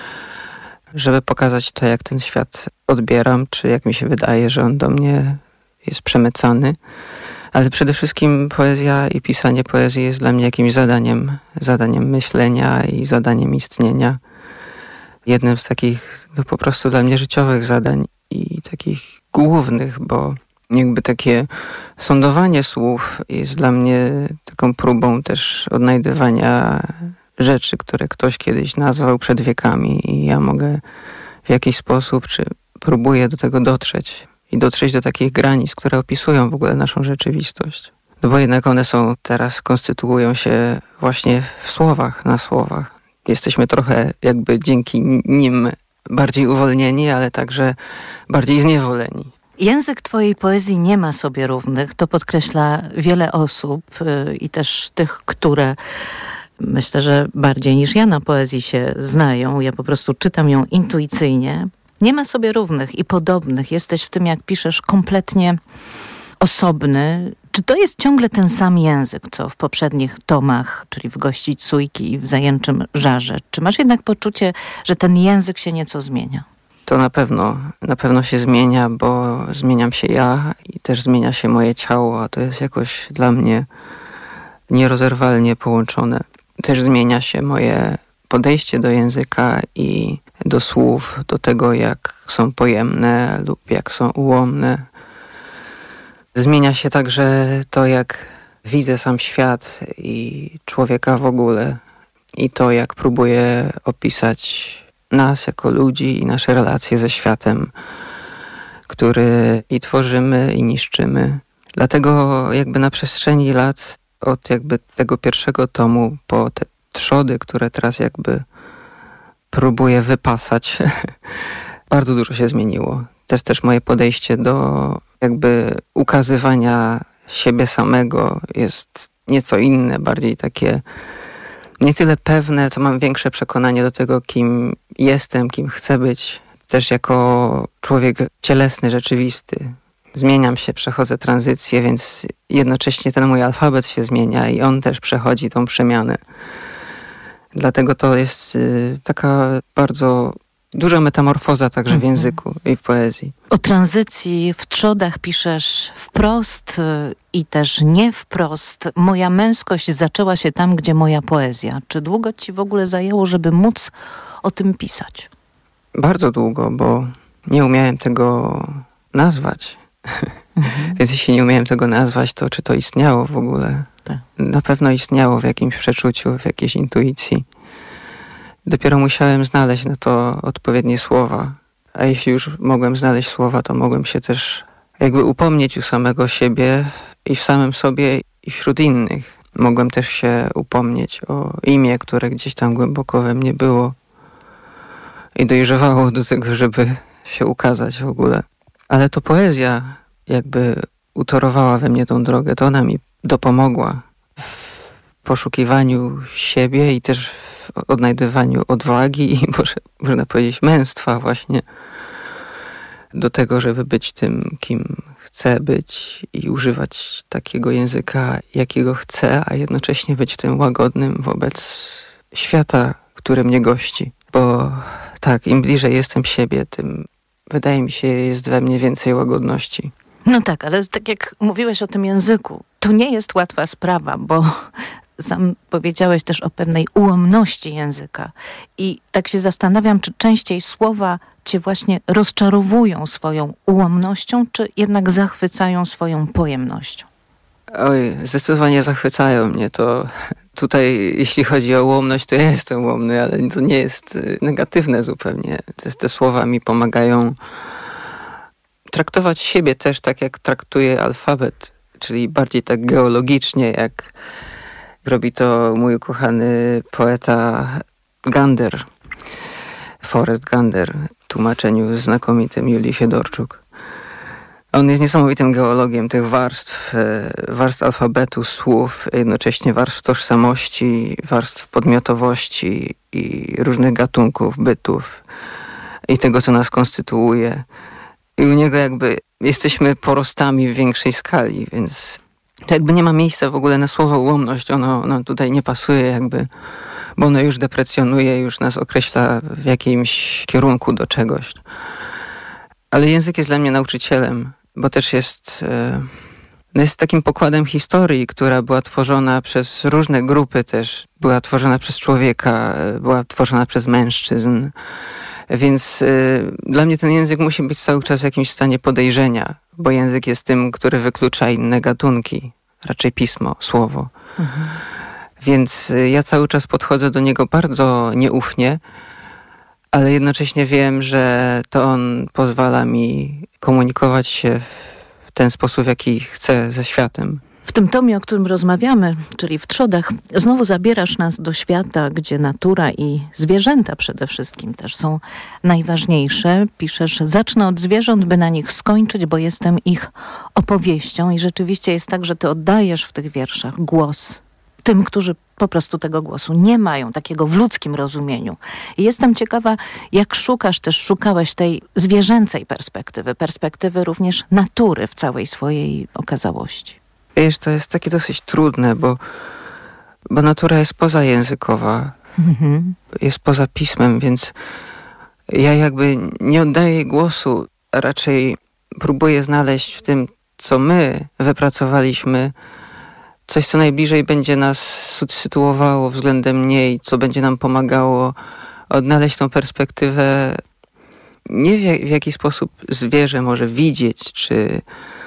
żeby pokazać to, jak ten świat odbieram, czy jak mi się wydaje, że on do mnie jest przemycany. Ale przede wszystkim poezja i pisanie poezji jest dla mnie jakimś zadaniem myślenia i zadaniem istnienia. Jednym z takich po prostu dla mnie życiowych zadań i takich głównych, bo jakby takie sądowanie słów jest dla mnie taką próbą też odnajdywania rzeczy, które ktoś kiedyś nazwał przed wiekami i ja mogę w jakiś sposób, czy próbuję do tego dotrzeć i dotrzeć do takich granic, które opisują w ogóle naszą rzeczywistość. No bo jednak one teraz konstytuują się właśnie w słowach, na słowach. Jesteśmy trochę jakby dzięki nim bardziej uwolnieni, ale także bardziej zniewoleni. Język twojej poezji nie ma sobie równych. To podkreśla wiele osób i też tych, które myślę, że bardziej niż ja na poezji się znają. Ja po prostu czytam ją intuicyjnie. Nie ma sobie równych i podobnych. Jesteś w tym, jak piszesz, kompletnie osobny. Czy to jest ciągle ten sam język, co w poprzednich tomach, czyli w Gości Cójki i w Zajęczym Żarze? Czy masz jednak poczucie, że ten język się nieco zmienia? To na pewno się zmienia, bo zmieniam się ja i też zmienia się moje ciało, a to jest jakoś dla mnie nierozerwalnie połączone. Też zmienia się moje podejście do języka i do słów, do tego, jak są pojemne lub jak są ułomne. Zmienia się także to, jak widzę sam świat i człowieka w ogóle i to, jak próbuję opisać nas jako ludzi i nasze relacje ze światem, który i tworzymy, i niszczymy. Dlatego jakby na przestrzeni lat, od jakby tego pierwszego tomu po te trzody, które teraz jakby próbuję wypasać, bardzo dużo się zmieniło. Też moje podejście do jakby ukazywania siebie samego jest nieco inne, bardziej takie nie tyle pewne, co mam większe przekonanie do tego, kim jestem, kim chcę być. Też jako człowiek cielesny, rzeczywisty. Zmieniam się, przechodzę tranzycję, więc jednocześnie ten mój alfabet się zmienia i on też przechodzi tą przemianę. Dlatego to jest taka bardzo duża metamorfoza także w języku i w poezji. O tranzycji w trzodach piszesz wprost i też nie wprost. Moja męskość zaczęła się tam, gdzie moja poezja. Czy długo ci w ogóle zajęło, żeby móc o tym pisać? Bardzo długo, bo nie umiałem tego nazwać. Więc jeśli nie umiałem tego nazwać, to czy to istniało w ogóle? Tak. Na pewno istniało w jakimś przeczuciu, w jakiejś intuicji. Dopiero musiałem znaleźć na to odpowiednie słowa. A jeśli już mogłem znaleźć słowa, to mogłem się też jakby upomnieć u samego siebie i w samym sobie i wśród innych. Mogłem też się upomnieć o imię, które gdzieś tam głęboko we mnie było i dojrzewało do tego, żeby się ukazać w ogóle. Ale to poezja jakby utorowała we mnie tą drogę. To ona mi dopomogła w poszukiwaniu siebie i też w odnajdywaniu odwagi i można powiedzieć męstwa właśnie do tego, żeby być tym, kim chcę być i używać takiego języka, jakiego chcę, a jednocześnie być tym łagodnym wobec świata, który mnie gości. Bo tak, im bliżej jestem siebie, tym wydaje mi się, jest we mnie więcej łagodności. No tak, ale tak jak mówiłeś o tym języku, to nie jest łatwa sprawa, bo sam powiedziałeś też o pewnej ułomności języka. I tak się zastanawiam, czy częściej słowa cię właśnie rozczarowują swoją ułomnością, czy jednak zachwycają swoją pojemnością? Oj, zdecydowanie zachwycają mnie to. Tutaj, jeśli chodzi o ułomność, to ja jestem ułomny, ale to nie jest negatywne zupełnie. Te słowa mi pomagają traktować siebie też tak, jak traktuję alfabet, czyli bardziej tak geologicznie, Robi to mój ukochany poeta Gander, Forrest Gander, w tłumaczeniu znakomitym Julii Fiedorczuk. On jest niesamowitym geologiem tych warstw alfabetu, słów, jednocześnie warstw tożsamości, warstw podmiotowości i różnych gatunków, bytów i tego, co nas konstytuuje. I u niego jakby jesteśmy porostami w większej skali, więc to jakby nie ma miejsca w ogóle na słowo ułomność. Ono tutaj nie pasuje jakby, bo ono już deprecjonuje, już nas określa w jakimś kierunku do czegoś. Ale język jest dla mnie nauczycielem, bo też jest takim pokładem historii, która była tworzona przez różne grupy też. Była tworzona przez człowieka, była tworzona przez mężczyzn. Więc dla mnie ten język musi być cały czas w jakimś stanie podejrzenia, bo język jest tym, który wyklucza inne gatunki, raczej pismo, słowo. Mhm. Więc ja cały czas podchodzę do niego bardzo nieufnie, ale jednocześnie wiem, że to on pozwala mi komunikować się w ten sposób, w jaki chcę ze światem. W tym tomie, o którym rozmawiamy, czyli w Trzodach, znowu zabierasz nas do świata, gdzie natura i zwierzęta przede wszystkim też są najważniejsze. Piszesz, zacznę od zwierząt, by na nich skończyć, bo jestem ich opowieścią. I rzeczywiście jest tak, że ty oddajesz w tych wierszach głos tym, którzy po prostu tego głosu nie mają, takiego w ludzkim rozumieniu. I jestem ciekawa, jak szukałeś tej zwierzęcej perspektywy również natury w całej swojej okazałości. Wiesz, to jest takie dosyć trudne, bo natura jest pozajęzykowa, jest poza pismem, więc ja jakby nie oddaję jej głosu, a raczej próbuję znaleźć w tym, co my wypracowaliśmy, coś, co najbliżej będzie nas sytuowało względem niej, co będzie nam pomagało odnaleźć tą perspektywę, nie w jaki sposób zwierzę może widzieć, czy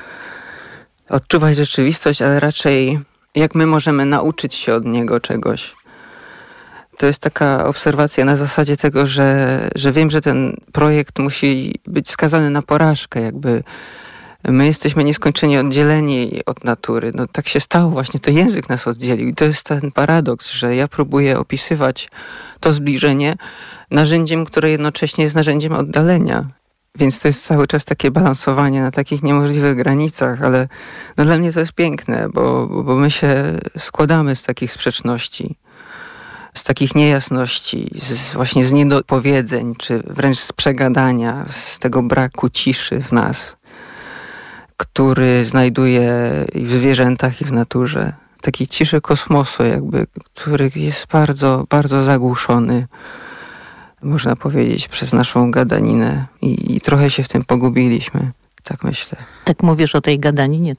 odczuwać rzeczywistość, ale raczej jak my możemy nauczyć się od niego czegoś. To jest taka obserwacja na zasadzie tego, że wiem, że ten projekt musi być skazany na porażkę, jakby my jesteśmy nieskończenie oddzieleni od natury. No tak się stało właśnie, to język nas oddzielił. I to jest ten paradoks, że ja próbuję opisywać to zbliżenie narzędziem, które jednocześnie jest narzędziem oddalenia. Więc to jest cały czas takie balansowanie na takich niemożliwych granicach, ale no dla mnie to jest piękne, bo my się składamy z takich sprzeczności, z takich niejasności, właśnie z niedopowiedzeń, czy wręcz z przegadania, z tego braku ciszy w nas, który znajduje i w zwierzętach, i w naturze. Takiej ciszy kosmosu jakby, który jest bardzo, bardzo zagłuszony, można powiedzieć, przez naszą gadaninę i trochę się w tym pogubiliśmy, tak myślę. Tak mówisz o tej gadaninie,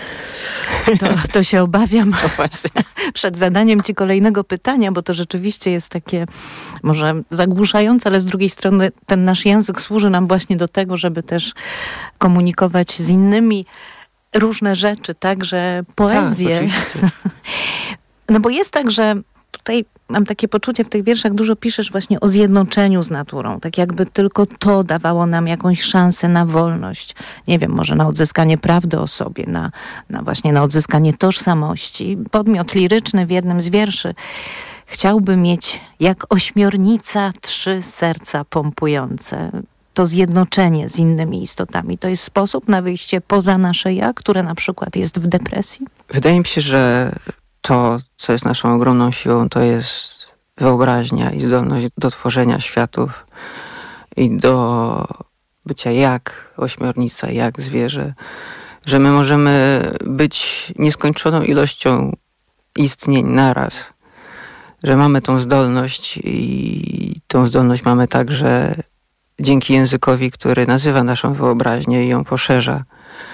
to się obawiam przed zadaniem ci kolejnego pytania, bo to rzeczywiście jest takie może zagłuszające, ale z drugiej strony ten nasz język służy nam właśnie do tego, żeby też komunikować z innymi różne rzeczy, także poezję. Tak, no bo jest tak, że tutaj mam takie poczucie, w tych wierszach dużo piszesz właśnie o zjednoczeniu z naturą. Tak jakby tylko to dawało nam jakąś szansę na wolność. Nie wiem, może na odzyskanie prawdy o sobie, właśnie na odzyskanie tożsamości. Podmiot liryczny w jednym z wierszy chciałby mieć jak ośmiornica 3 serca pompujące. To zjednoczenie z innymi istotami. To jest sposób na wyjście poza nasze ja, które na przykład jest w depresji? Wydaje mi się, że to, co jest naszą ogromną siłą, to jest wyobraźnia i zdolność do tworzenia światów i do bycia jak ośmiornica, jak zwierzę. Że my możemy być nieskończoną ilością istnień naraz. Że mamy tą zdolność i tą zdolność mamy także dzięki językowi, który nazywa naszą wyobraźnię i ją poszerza.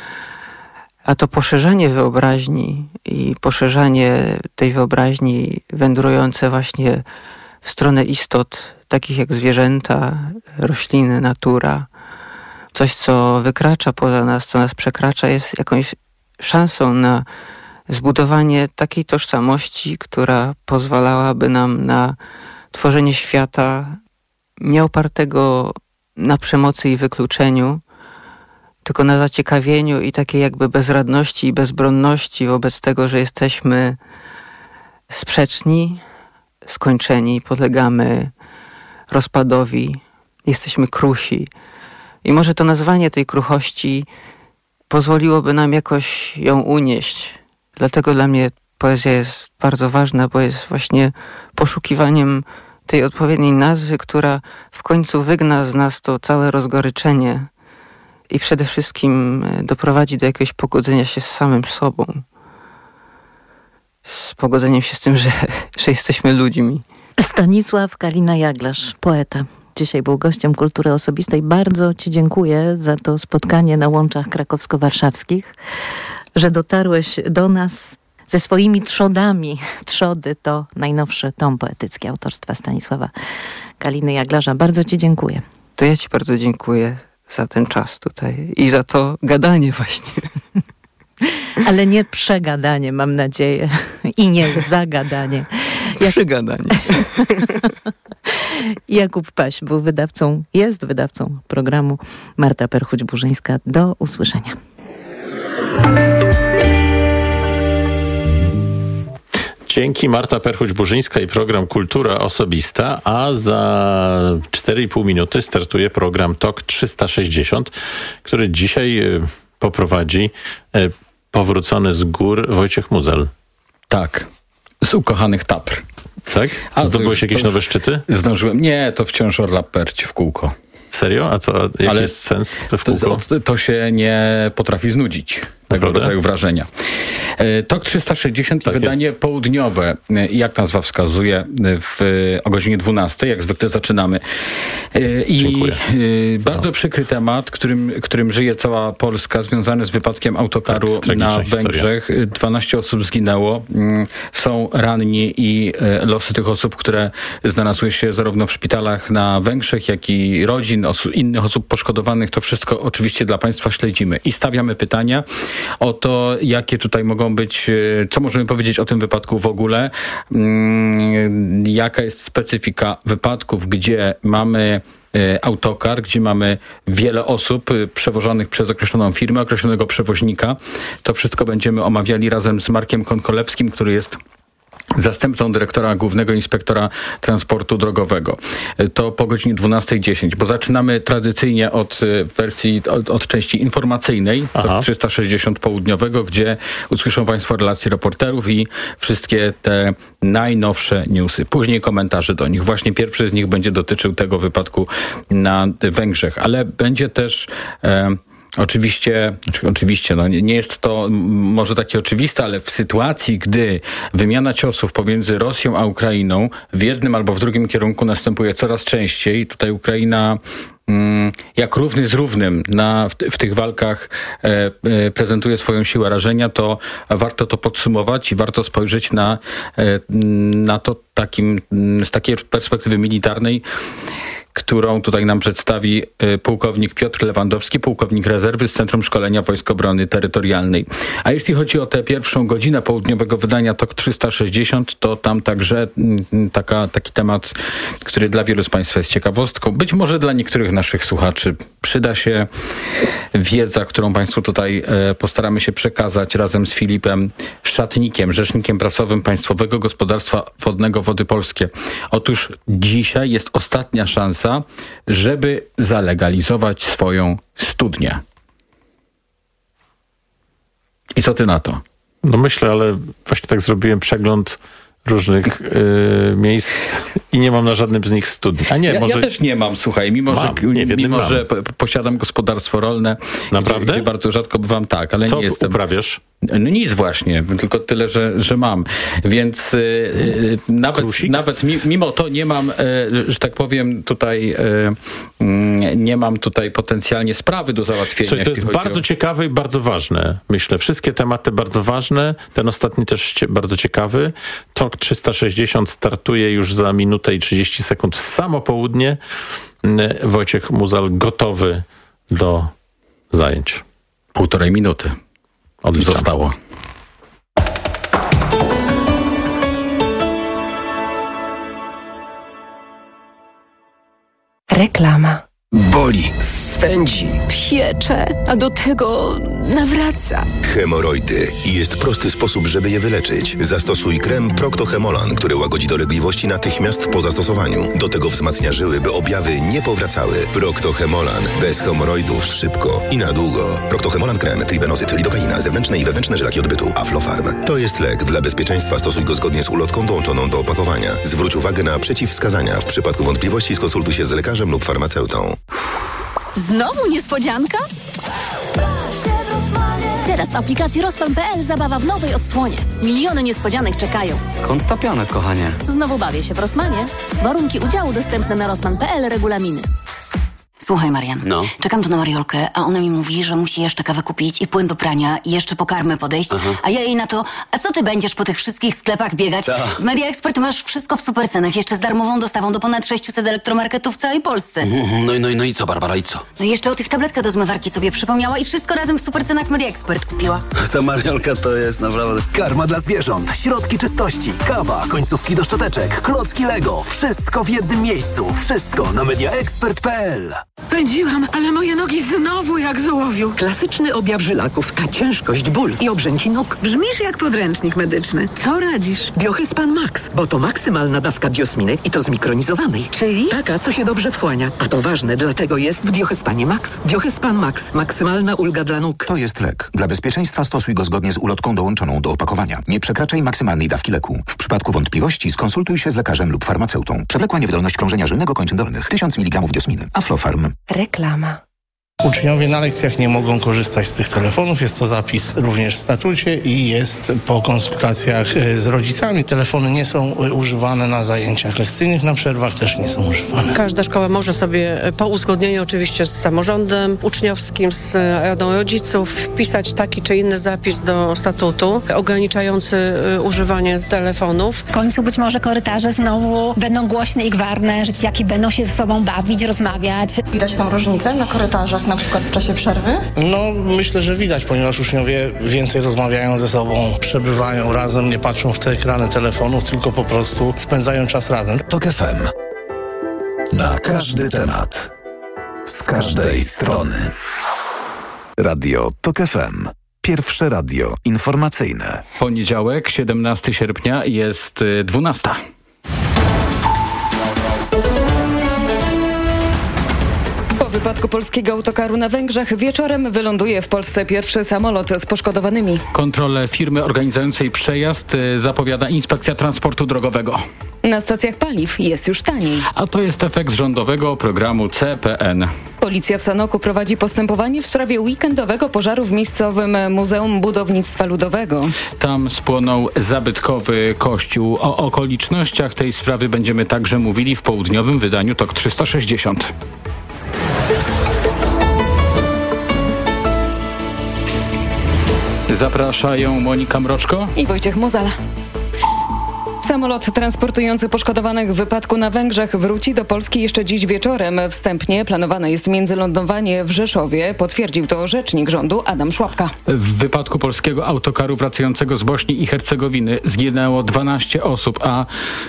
A to poszerzanie wyobraźni i poszerzanie tej wyobraźni wędrujące właśnie w stronę istot, takich jak zwierzęta, rośliny, natura, coś, co wykracza poza nas, co nas przekracza, jest jakąś szansą na zbudowanie takiej tożsamości, która pozwalałaby nam na tworzenie świata nie opartego na przemocy i wykluczeniu, tylko na zaciekawieniu i takiej jakby bezradności i bezbronności wobec tego, że jesteśmy sprzeczni, skończeni, podlegamy rozpadowi, jesteśmy krusi. I może to nazwanie tej kruchości pozwoliłoby nam jakoś ją unieść. Dlatego dla mnie poezja jest bardzo ważna, bo jest właśnie poszukiwaniem tej odpowiedniej nazwy, która w końcu wygna z nas to całe rozgoryczenie i przede wszystkim doprowadzi do jakiegoś pogodzenia się z samym sobą. Z pogodzeniem się z tym, że jesteśmy ludźmi. Stanisław Kalina-Jaglarz, poeta. Dzisiaj był gościem Kultury Osobistej. Bardzo Ci dziękuję za to spotkanie na łączach krakowsko-warszawskich, że dotarłeś do nas ze swoimi trzodami. Trzody to najnowszy tom poetycki autorstwa Stanisława Kaliny-Jaglarza. Bardzo Ci dziękuję. To ja Ci bardzo dziękuję za ten czas tutaj i za to gadanie właśnie. Ale nie przegadanie, mam nadzieję. I nie zagadanie. Przygadanie. Jakub Paś był jest wydawcą programu. Marta Perchuć-Burzyńska. Do usłyszenia. Dzięki. Marta Perchuć-Burzyńska i program Kultura Osobista, a za 4,5 minuty startuje program TOK 360, który dzisiaj poprowadzi powrócony z gór Wojciech Muzel. Tak, z ukochanych Tatr. Tak? Zdobyłeś jakieś nowe szczyty? Zdążyłem. Nie, to wciąż Orla Perć w kółko. Serio? A co? Jaki jest sens w kółko? To się nie potrafi znudzić. Tego rodzaju wrażenia. TOK 360 i wydanie południowe, jak nazwa wskazuje, o godzinie 12, jak zwykle zaczynamy. I bardzo przykry temat, którym żyje cała Polska, związany z wypadkiem autokaru na Węgrzech. 12 osób zginęło. Są ranni i losy tych osób, które znalazły się zarówno w szpitalach na Węgrzech, jak i rodzin, innych osób poszkodowanych. To wszystko oczywiście dla Państwa śledzimy. I stawiamy pytania o to, jakie tutaj mogą być, co możemy powiedzieć o tym wypadku w ogóle, jaka jest specyfika wypadków, gdzie mamy autokar, gdzie mamy wiele osób przewożonych przez określoną firmę, określonego przewoźnika. To wszystko będziemy omawiali razem z Markiem Konkolewskim, który jest zastępcą dyrektora Głównego Inspektora Transportu Drogowego. To po godzinie 12:10, bo zaczynamy tradycyjnie od wersji, od części informacyjnej, TOK 360 południowego, gdzie usłyszą Państwo relacje reporterów i wszystkie te najnowsze newsy. Później komentarze do nich. Właśnie pierwszy z nich będzie dotyczył tego wypadku na Węgrzech, ale będzie też Oczywiście, no nie jest to może takie oczywiste, ale w sytuacji, gdy wymiana ciosów pomiędzy Rosją a Ukrainą w jednym albo w drugim kierunku następuje coraz częściej, tutaj Ukraina jak równy z równym w tych walkach prezentuje swoją siłę rażenia, to warto to podsumować i warto spojrzeć na to z takiej perspektywy militarnej, którą tutaj nam przedstawi pułkownik Piotr Lewandowski, pułkownik rezerwy z Centrum Szkolenia Wojsk Obrony Terytorialnej. A jeśli chodzi o tę pierwszą godzinę południowego wydania TOK 360, to tam także taki temat, który dla wielu z Państwa jest ciekawostką. Być może dla niektórych naszych słuchaczy przyda się wiedza, którą Państwu tutaj postaramy się przekazać razem z Filipem Szatnikiem, rzecznikiem prasowym Państwowego Gospodarstwa Wodnego Wody Polskie. Otóż dzisiaj jest ostatnia szansa, żeby zalegalizować swoją studnię. I co ty na to? No myślę, ale właśnie tak zrobiłem przegląd różnych miejsc i nie mam na żadnym z nich studni. A nie, ja też nie mam, słuchaj, mimo że posiadam gospodarstwo rolne. Naprawdę? Gdzie bardzo rzadko bywam, tak, ale co nie jestem. uprawiasz? No nic właśnie, tylko tyle, że mam. Więc nawet mimo to nie mam, że tak powiem, tutaj nie mam tutaj potencjalnie sprawy do załatwienia. Słuchaj, to jest bardzo ciekawe i bardzo ważne. Myślę, wszystkie tematy bardzo ważne. Ten ostatni też bardzo ciekawy. TOK 360 startuje już za minutę i 30 sekund w samo południe. Wojciech Muzel gotowy do zajęć. 1,5 minuty. Odliczam. Zostało. Reklama. Boli, swędzi. Piecze, a do tego nawraca. Hemoroidy. I jest prosty sposób, żeby je wyleczyć. Zastosuj krem Procto-Hemolan, który łagodzi dolegliwości natychmiast po zastosowaniu. Do tego wzmacnia żyły, by objawy nie powracały. Procto-Hemolan. Bez hemoroidów szybko i na długo. Procto-Hemolan krem, tribenozyt, lidokaina, zewnętrzne i wewnętrzne żylaki odbytu. Aflofarm. To jest lek. Dla bezpieczeństwa stosuj go zgodnie z ulotką dołączoną do opakowania. Zwróć uwagę na przeciwwskazania. W przypadku wątpliwości skonsultuj się z lekarzem lub farmaceutą. Znowu niespodzianka? Teraz w aplikacji Rosman.pl zabawa w nowej odsłonie. Miliony niespodzianek czekają. Skąd ta piana, kochanie? Znowu bawię się w Rosmanie. Warunki udziału dostępne na Rosman.pl, regulaminy. Słuchaj, Marian, No? czekam tu na Mariolkę, a ona mi mówi, że musi jeszcze kawę kupić i płyn do prania i jeszcze po karmę podejść, a ja jej na to, a co ty będziesz po tych wszystkich sklepach biegać? W Media Expert masz wszystko w supercenach, jeszcze z darmową dostawą do ponad 600 elektromarketów w całej Polsce. No i co, Barbara, i co? No i jeszcze o tych tabletkach do zmywarki sobie przypomniała i wszystko razem w supercenach w Media Expert kupiła. Ta Mariolka to jest naprawdę... Karma dla zwierząt, środki czystości, kawa, końcówki do szczoteczek, klocki Lego. Wszystko w jednym miejscu. Wszystko na mediaexpert.pl. Pędziłam, ale moje nogi znowu jak z ołowiu. Klasyczny objaw żylaków, ta ciężkość, ból i obrzęki nóg. Brzmisz jak podręcznik medyczny. Co radzisz? Biohyspan Max, bo to maksymalna dawka diosminy i to zmikronizowanej. Czyli? Taka, co się dobrze wchłania. A to ważne, dlatego jest w Biohyspanie Max. Biohyspan Max. Maksymalna ulga dla nóg. To jest lek. Dla bezpieczeństwa stosuj go zgodnie z ulotką dołączoną do opakowania. Nie przekraczaj maksymalnej dawki leku. W przypadku wątpliwości skonsultuj się z lekarzem lub farmaceutą. Przewlekła niewydolność krążenia żylnego kończyn dolnych. 1000 mg diosminy. Aflofarm. Reklama. Uczniowie na lekcjach nie mogą korzystać z tych telefonów. Jest to zapis również w statucie i jest po konsultacjach z rodzicami. Telefony nie są używane na zajęciach lekcyjnych, na przerwach też nie są używane. Każda szkoła może sobie po uzgodnieniu oczywiście z samorządem uczniowskim, z radą rodziców wpisać taki czy inny zapis do statutu ograniczający używanie telefonów. W końcu być może korytarze znowu będą głośne i gwarne, że dzieciaki będą się ze sobą bawić, rozmawiać. Widać tam różnicę na korytarzach, na przykład w czasie przerwy? No, myślę, że widać, ponieważ uczniowie więcej rozmawiają ze sobą, przebywają razem, nie patrzą w te ekrany telefonów, tylko po prostu spędzają czas razem. TOK FM. Na każdy temat. Z każdej strony. Radio TOK FM. Pierwsze radio informacyjne. Poniedziałek, 17 sierpnia, jest 12. Po wypadku polskiego autokaru na Węgrzech wieczorem wyląduje w Polsce pierwszy samolot z poszkodowanymi. Kontrolę firmy organizującej przejazd zapowiada Inspekcja Transportu Drogowego. Na stacjach paliw jest już taniej. A to jest efekt rządowego programu CPN. Policja w Sanoku prowadzi postępowanie w sprawie weekendowego pożaru w miejscowym Muzeum Budownictwa Ludowego. Tam spłonął zabytkowy kościół. O okolicznościach tej sprawy będziemy także mówili w południowym wydaniu TOK 360. Zapraszają Monika Mroczko i Wojciech Muzala. Samolot transportujący poszkodowanych w wypadku na Węgrzech wróci do Polski jeszcze dziś wieczorem. Wstępnie planowane jest międzylądowanie w Rzeszowie. Potwierdził to rzecznik rządu Adam Szłapka. W wypadku polskiego autokaru wracającego z Bośni i Hercegowiny zginęło 12 osób, a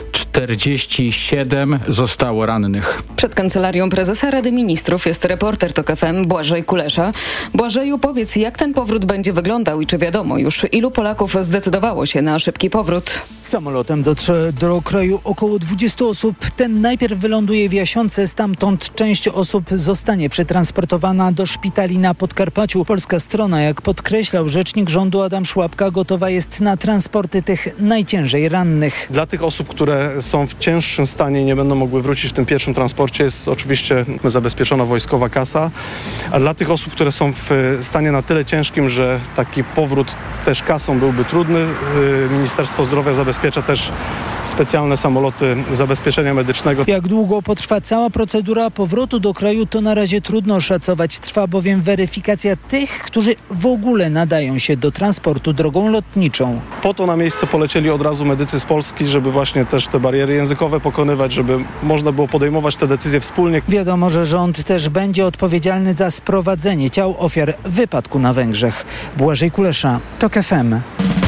47 zostało rannych. Przed Kancelarią Prezesa Rady Ministrów jest reporter TOK FM Błażej Kulesza. Błażeju, powiedz, jak ten powrót będzie wyglądał i czy wiadomo już, ilu Polaków zdecydowało się na szybki powrót? Samolotem dotrze do kraju około 20 osób. Ten najpierw wyląduje w Jasionce, stamtąd część osób zostanie przetransportowana do szpitali na Podkarpaciu. Polska strona, jak podkreślał rzecznik rządu Adam Szłapka, gotowa jest na transporty tych najciężej rannych. Dla tych osób, które są w cięższym stanie i nie będą mogły wrócić w tym pierwszym transporcie, jest oczywiście zabezpieczona wojskowa kasa, a dla tych osób, które są w stanie na tyle ciężkim, że taki powrót też kasą byłby trudny, Ministerstwo Zdrowia zabezpiecza też specjalne samoloty zabezpieczenia medycznego. Jak długo potrwa cała procedura powrotu do kraju, to na razie trudno oszacować. Trwa bowiem weryfikacja tych, którzy w ogóle nadają się do transportu drogą lotniczą. Po to na miejsce polecieli od razu medycy z Polski, żeby właśnie też te bariery językowe pokonywać, żeby można było podejmować te decyzje wspólnie. Wiadomo, że rząd też będzie odpowiedzialny za sprowadzenie ciał ofiar wypadku na Węgrzech. Błażej Kulesza, TOK FM.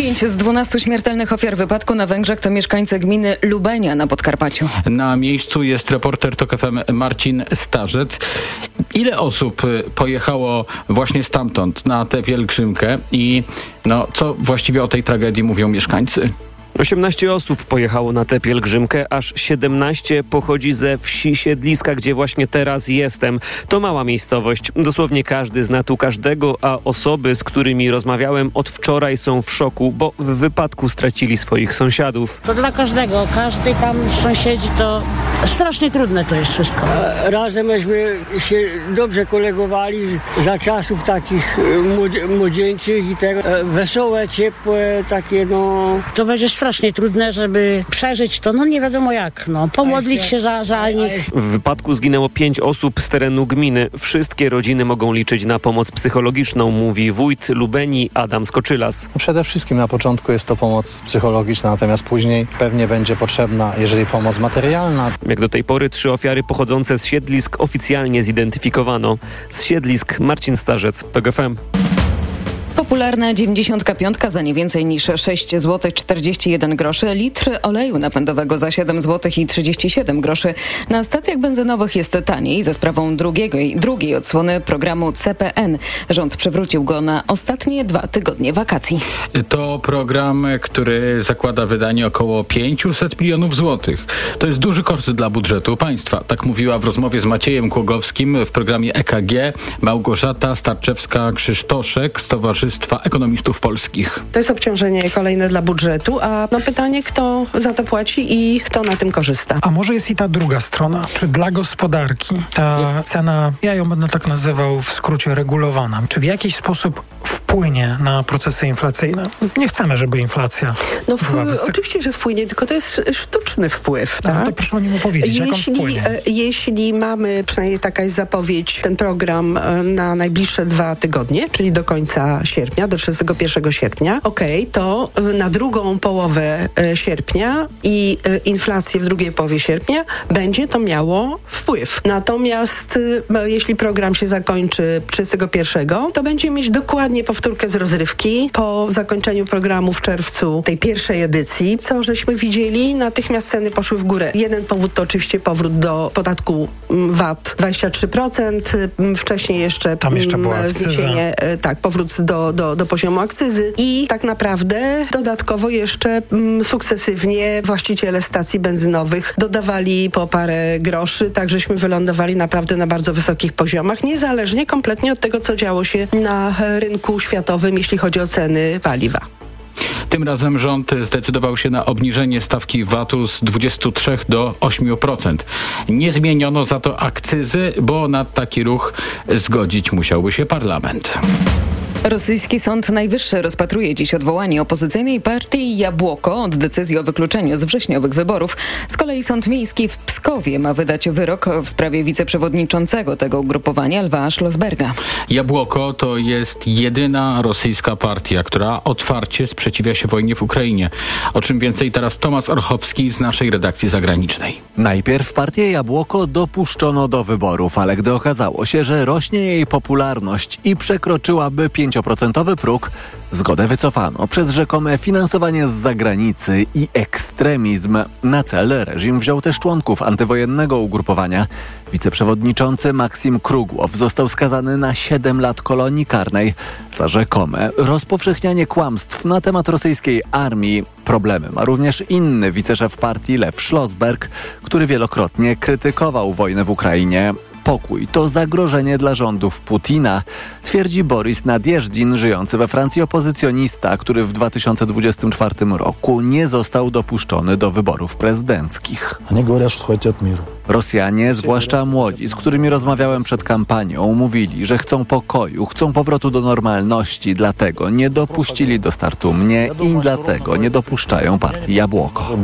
5 z 12 śmiertelnych ofiar wypadku na Węgrzech to mieszkańcy gminy Lubenia na Podkarpaciu. Na miejscu jest reporter TOK FM Marcin Starzec. Ile osób pojechało właśnie stamtąd na tę pielgrzymkę i co właściwie o tej tragedii mówią mieszkańcy? 18 osób pojechało na tę pielgrzymkę, aż 17 pochodzi ze wsi Siedliska, gdzie właśnie teraz jestem. To mała miejscowość. Dosłownie każdy zna tu każdego, a osoby, z którymi rozmawiałem od wczoraj, są w szoku, bo w wypadku stracili swoich sąsiadów. To dla każdego. Każdy tam sąsiedzi, to strasznie trudne to jest wszystko. Razem myśmy się dobrze kolegowali za czasów takich młodzieńczych i tego. Wesołe, ciepłe, takie To będzie strasznie trudne, żeby przeżyć to, nie wiadomo jak, pomodlić się za nich. W wypadku zginęło 5 osób z terenu gminy. Wszystkie rodziny mogą liczyć na pomoc psychologiczną, mówi wójt Lubenii Adam Skoczylas. Przede wszystkim na początku jest to pomoc psychologiczna, natomiast później pewnie będzie potrzebna, jeżeli pomoc materialna. Jak do tej pory 3 ofiary pochodzące z Siedlisk oficjalnie zidentyfikowano. Z Siedlisk Marcin Starzec, TOK FM. Popularna 95 za nie więcej niż 6 zł 41 groszy, litr oleju napędowego za 7 zł i 37 groszy. Na stacjach benzynowych jest taniej za sprawą drugiej odsłony programu CPN. Rząd przywrócił go na ostatnie 2 tygodnie wakacji. To program, który zakłada wydanie około 500 milionów złotych. To jest duży koszt dla budżetu państwa. Tak mówiła w rozmowie z Maciejem Kłogowskim w programie EKG Małgorzata Starczewska-Krzysztoszek z Towarzystwa Ekonomistów Polskich. To jest obciążenie kolejne dla budżetu, a pytanie, kto za to płaci i kto na tym korzysta. A może jest i ta druga strona? Czy dla gospodarki ta cena, ja ją będę tak nazywał w skrócie regulowana, czy w jakiś sposób wpłynie na procesy inflacyjne? Nie chcemy, żeby inflacja była wysoka. Oczywiście, że wpłynie, tylko to jest sztuczny wpływ. Tak? No to proszę o nim opowiedzieć, jak on wpłynie. Jeśli mamy, przynajmniej taka jest zapowiedź, ten program na najbliższe 2 tygodnie, czyli do końca sierpnia, do 31 sierpnia, to na drugą połowę sierpnia i inflację w drugiej połowie sierpnia będzie to miało wpływ. Natomiast jeśli program się zakończy 31, to będzie mieć dokładnie powtórkę z rozrywki. Po zakończeniu programu w czerwcu tej pierwszej edycji, co żeśmy widzieli, natychmiast ceny poszły w górę. Jeden powód to oczywiście powrót do podatku VAT 23%, wcześniej jeszcze zniesienie, powrót do poziomu akcyzy i tak naprawdę dodatkowo jeszcze sukcesywnie właściciele stacji benzynowych dodawali po parę groszy, tak żeśmy wylądowali naprawdę na bardzo wysokich poziomach, niezależnie kompletnie od tego, co działo się na rynku światowym, jeśli chodzi o ceny paliwa. Tym razem rząd zdecydował się na obniżenie stawki VAT-u z 23 do 8%. Nie zmieniono za to akcyzy, bo na taki ruch zgodzić musiałby się parlament. Rosyjski Sąd Najwyższy rozpatruje dziś odwołanie opozycyjnej partii Jabłoko od decyzji o wykluczeniu z wrześniowych wyborów. Z kolei Sąd Miejski w Pskowie ma wydać wyrok w sprawie wiceprzewodniczącego tego ugrupowania Lwa Szlosberga. Jabłoko to jest jedyna rosyjska partia, która otwarcie sprzeciwia się wojnie w Ukrainie. O czym więcej teraz Tomasz Orchowski z naszej redakcji zagranicznej. Najpierw partię Jabłoko dopuszczono do wyborów, ale gdy okazało się, że rośnie jej popularność i przekroczyłaby 5% próg, zgodę wycofano przez rzekome finansowanie z zagranicy i ekstremizm. Na cel reżim wziął też członków antywojennego ugrupowania. Wiceprzewodniczący Maksim Krugłow został skazany na 7 lat kolonii karnej za rzekome rozpowszechnianie kłamstw na temat rosyjskiej armii. Problemy ma również inny wiceszef partii Lew Szlosberg, który wielokrotnie krytykował wojnę w Ukrainie. Pokój to zagrożenie dla rządów Putina, twierdzi Boris Nadjeżdżin, żyjący we Francji opozycjonista, który w 2024 roku nie został dopuszczony do wyborów prezydenckich. Rosjanie, zwłaszcza młodzi, z którymi rozmawiałem przed kampanią, mówili, że chcą pokoju, chcą powrotu do normalności, dlatego nie dopuścili do startu mnie i dlatego nie dopuszczają partii Jabłoko.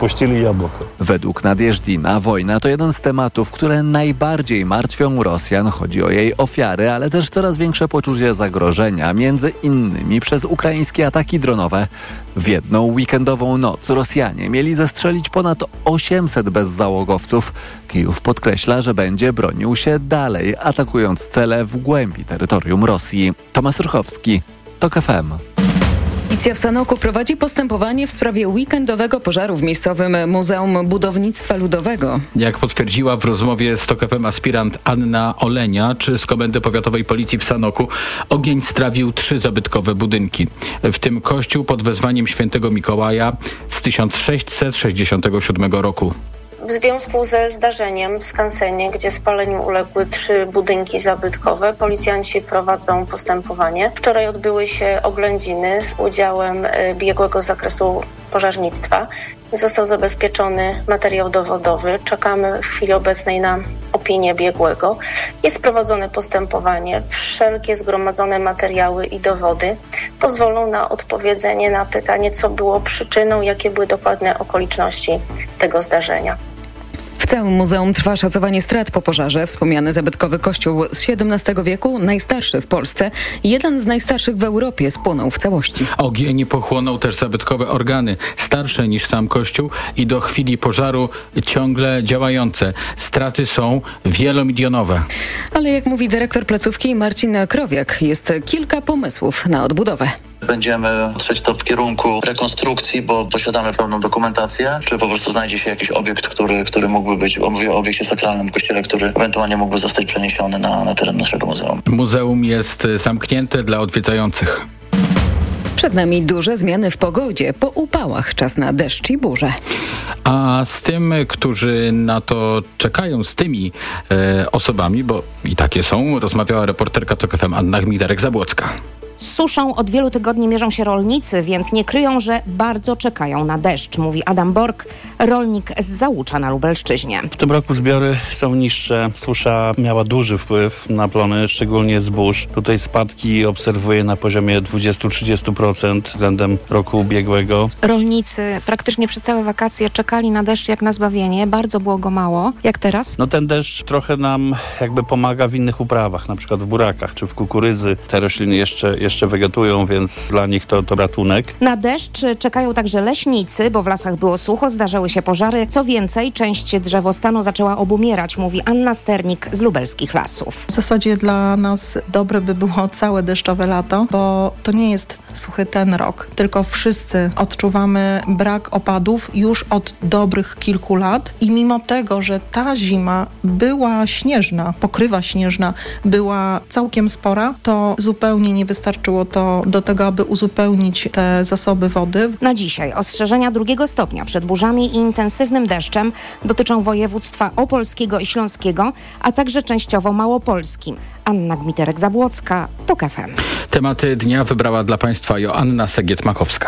Według Nadjeżdżina wojna to jeden z tematów, które najbardziej martwią Rosjan. Chodzi o jej ofiary, ale też coraz większe poczucie zagrożenia, między innymi przez ukraińskie ataki dronowe. W jedną weekendową noc Rosjanie mieli zestrzelić ponad 800 bezzałogowców. Kijów podkreśla, że będzie bronił się dalej, atakując cele w głębi terytorium Rosji. Tomasz Rychowski, TOK FM. Policja w Sanoku prowadzi postępowanie w sprawie weekendowego pożaru w miejscowym Muzeum Budownictwa Ludowego. Jak potwierdziła w rozmowie z TOK FM aspirant Anna Oleniacz z Komendy Powiatowej Policji w Sanoku, ogień strawił 3 zabytkowe budynki, w tym kościół pod wezwaniem świętego Mikołaja z 1667 roku. W związku ze zdarzeniem w skansenie, gdzie spaleniu uległy 3 budynki zabytkowe, policjanci prowadzą postępowanie. Wczoraj odbyły się oględziny z udziałem biegłego z zakresu pożarnictwa. Został zabezpieczony materiał dowodowy. Czekamy w chwili obecnej na opinię biegłego. Jest prowadzone postępowanie. Wszelkie zgromadzone materiały i dowody pozwolą na odpowiedzenie na pytanie, co było przyczyną, jakie były dokładne okoliczności tego zdarzenia. W całym muzeum trwa szacowanie strat po pożarze. Wspomniany zabytkowy kościół z XVII wieku, najstarszy w Polsce, jeden z najstarszych w Europie, spłonął w całości. Ogień pochłonął też zabytkowe organy, starsze niż sam kościół i do chwili pożaru ciągle działające. Straty są wielomilionowe. Ale jak mówi dyrektor placówki Marcin Krowiak, jest kilka pomysłów na odbudowę. Będziemy trzeć to w kierunku rekonstrukcji, bo posiadamy pełną dokumentację, czy po prostu znajdzie się jakiś obiekt, który mógłby być, mówię o obiekcie sakralnym, kościele, który ewentualnie mógłby zostać przeniesiony na teren naszego muzeum. Muzeum jest zamknięte dla odwiedzających. Przed nami duże zmiany w pogodzie. Po upałach czas na deszcz i burze. A z tym, którzy na to czekają, z tymi osobami, bo i takie są, rozmawiała reporterka TOK FM Anna Gmitarek-Zabłocka. Z suszą od wielu tygodni mierzą się rolnicy, więc nie kryją, że bardzo czekają na deszcz, mówi Adam Bork, rolnik z Załucza na Lubelszczyźnie. W tym roku zbiory są niższe. Susza miała duży wpływ na plony, szczególnie zbóż. Tutaj spadki obserwuję na poziomie 20-30% względem roku ubiegłego. Rolnicy praktycznie przez całe wakacje czekali na deszcz jak na zbawienie. Bardzo było go mało. Jak teraz? No ten deszcz trochę nam jakby pomaga w innych uprawach, na przykład w burakach czy w kukurydzy. Te rośliny jeszcze wegetują, więc dla nich to ratunek. Na deszcz czekają także leśnicy, bo w lasach było sucho, zdarzały się pożary. Co więcej, część drzewostanu zaczęła obumierać, mówi Anna Sternik z lubelskich lasów. W zasadzie dla nas dobre by było całe deszczowe lato, bo to nie jest suchy ten rok, tylko wszyscy odczuwamy brak opadów już od dobrych kilku lat i mimo tego, że ta zima była śnieżna, pokrywa śnieżna była całkiem spora, to zupełnie nie wystarczyło to do tego, aby uzupełnić te zasoby wody. Na dzisiaj ostrzeżenia 2 stopnia przed burzami i intensywnym deszczem dotyczą województwa opolskiego i śląskiego, a także częściowo małopolskim. Anna Gmiterek-Zabłocka, TOK FM. Tematy dnia wybrała dla Państwa Joanna Segiet-Makowska.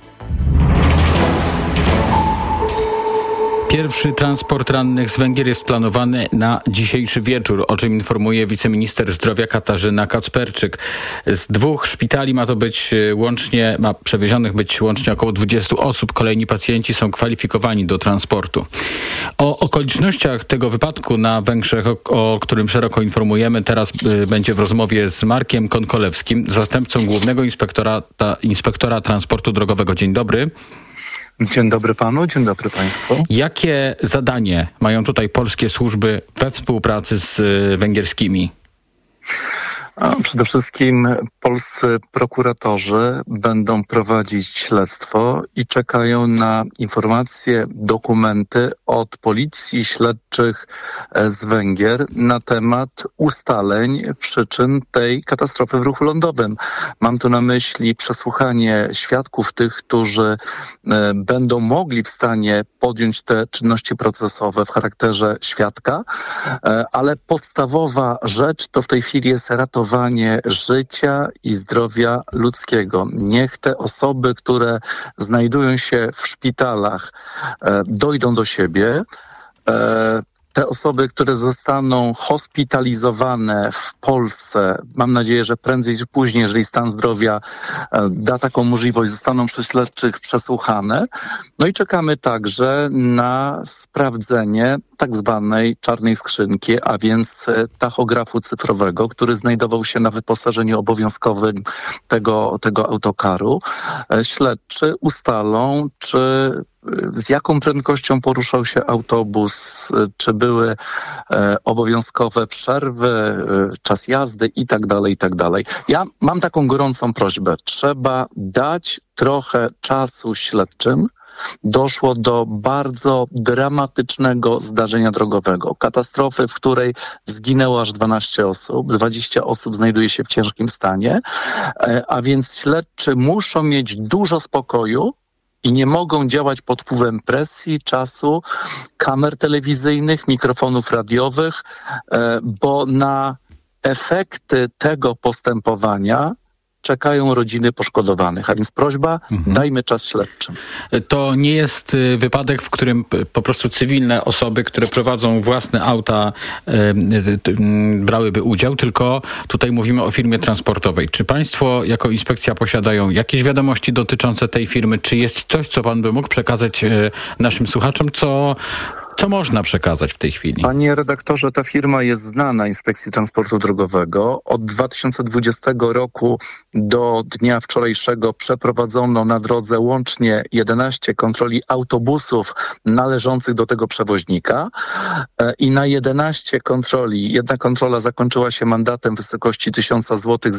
Pierwszy transport rannych z Węgier jest planowany na dzisiejszy wieczór, o czym informuje wiceminister zdrowia Katarzyna Kacperczyk. Z 2 szpitali ma przewiezionych być łącznie około 20 osób. Kolejni pacjenci są kwalifikowani do transportu. O okolicznościach tego wypadku na Węgrzech, o którym szeroko informujemy, teraz będzie w rozmowie z Markiem Konkolewskim, zastępcą głównego inspektora transportu drogowego. Dzień dobry. Dzień dobry panu, dzień dobry państwu. Jakie zadanie mają tutaj polskie służby we współpracy z węgierskimi? Przede wszystkim polscy prokuratorzy będą prowadzić śledztwo i czekają na informacje, dokumenty od policji śledczych z Węgier na temat ustaleń przyczyn tej katastrofy w ruchu lądowym. Mam tu na myśli przesłuchanie świadków, tych, którzy będą mogli w stanie podjąć te czynności procesowe w charakterze świadka, ale podstawowa rzecz to w tej chwili jest ratowanie życia i zdrowia ludzkiego. Niech te osoby, które znajdują się w szpitalach, dojdą do siebie. Te osoby, które zostaną hospitalizowane w Polsce, mam nadzieję, że prędzej czy później, jeżeli stan zdrowia da taką możliwość, zostaną przez śledczych przesłuchane. No i czekamy także na sprawdzenie tak zwanej czarnej skrzynki, a więc tachografu cyfrowego, który znajdował się na wyposażeniu obowiązkowym tego autokaru. Śledczy ustalą, z jaką prędkością poruszał się autobus, czy były obowiązkowe przerwy, czas jazdy i tak dalej. Ja mam taką gorącą prośbę. Trzeba dać trochę czasu śledczym. Doszło do bardzo dramatycznego zdarzenia drogowego. Katastrofy, w której zginęło aż 12 osób. 20 osób znajduje się w ciężkim stanie. A więc śledczy muszą mieć dużo spokoju i nie mogą działać pod wpływem presji, czasu, kamer telewizyjnych, mikrofonów radiowych, bo na efekty tego postępowania czekają rodziny poszkodowanych. A więc prośba, dajmy czas śledczym. To nie jest wypadek, w którym po prostu cywilne osoby, które prowadzą własne auta, brałyby udział, tylko tutaj mówimy o firmie transportowej. Czy państwo jako inspekcja posiadają jakieś wiadomości dotyczące tej firmy? Czy jest coś, co pan by mógł przekazać naszym słuchaczom, co można przekazać w tej chwili? Panie redaktorze, ta firma jest znana Inspekcji Transportu Drogowego. Od 2020 roku do dnia wczorajszego przeprowadzono na drodze łącznie 11 kontroli autobusów należących do tego przewoźnika i na 11 kontroli, jedna kontrola zakończyła się mandatem w wysokości 1000 zł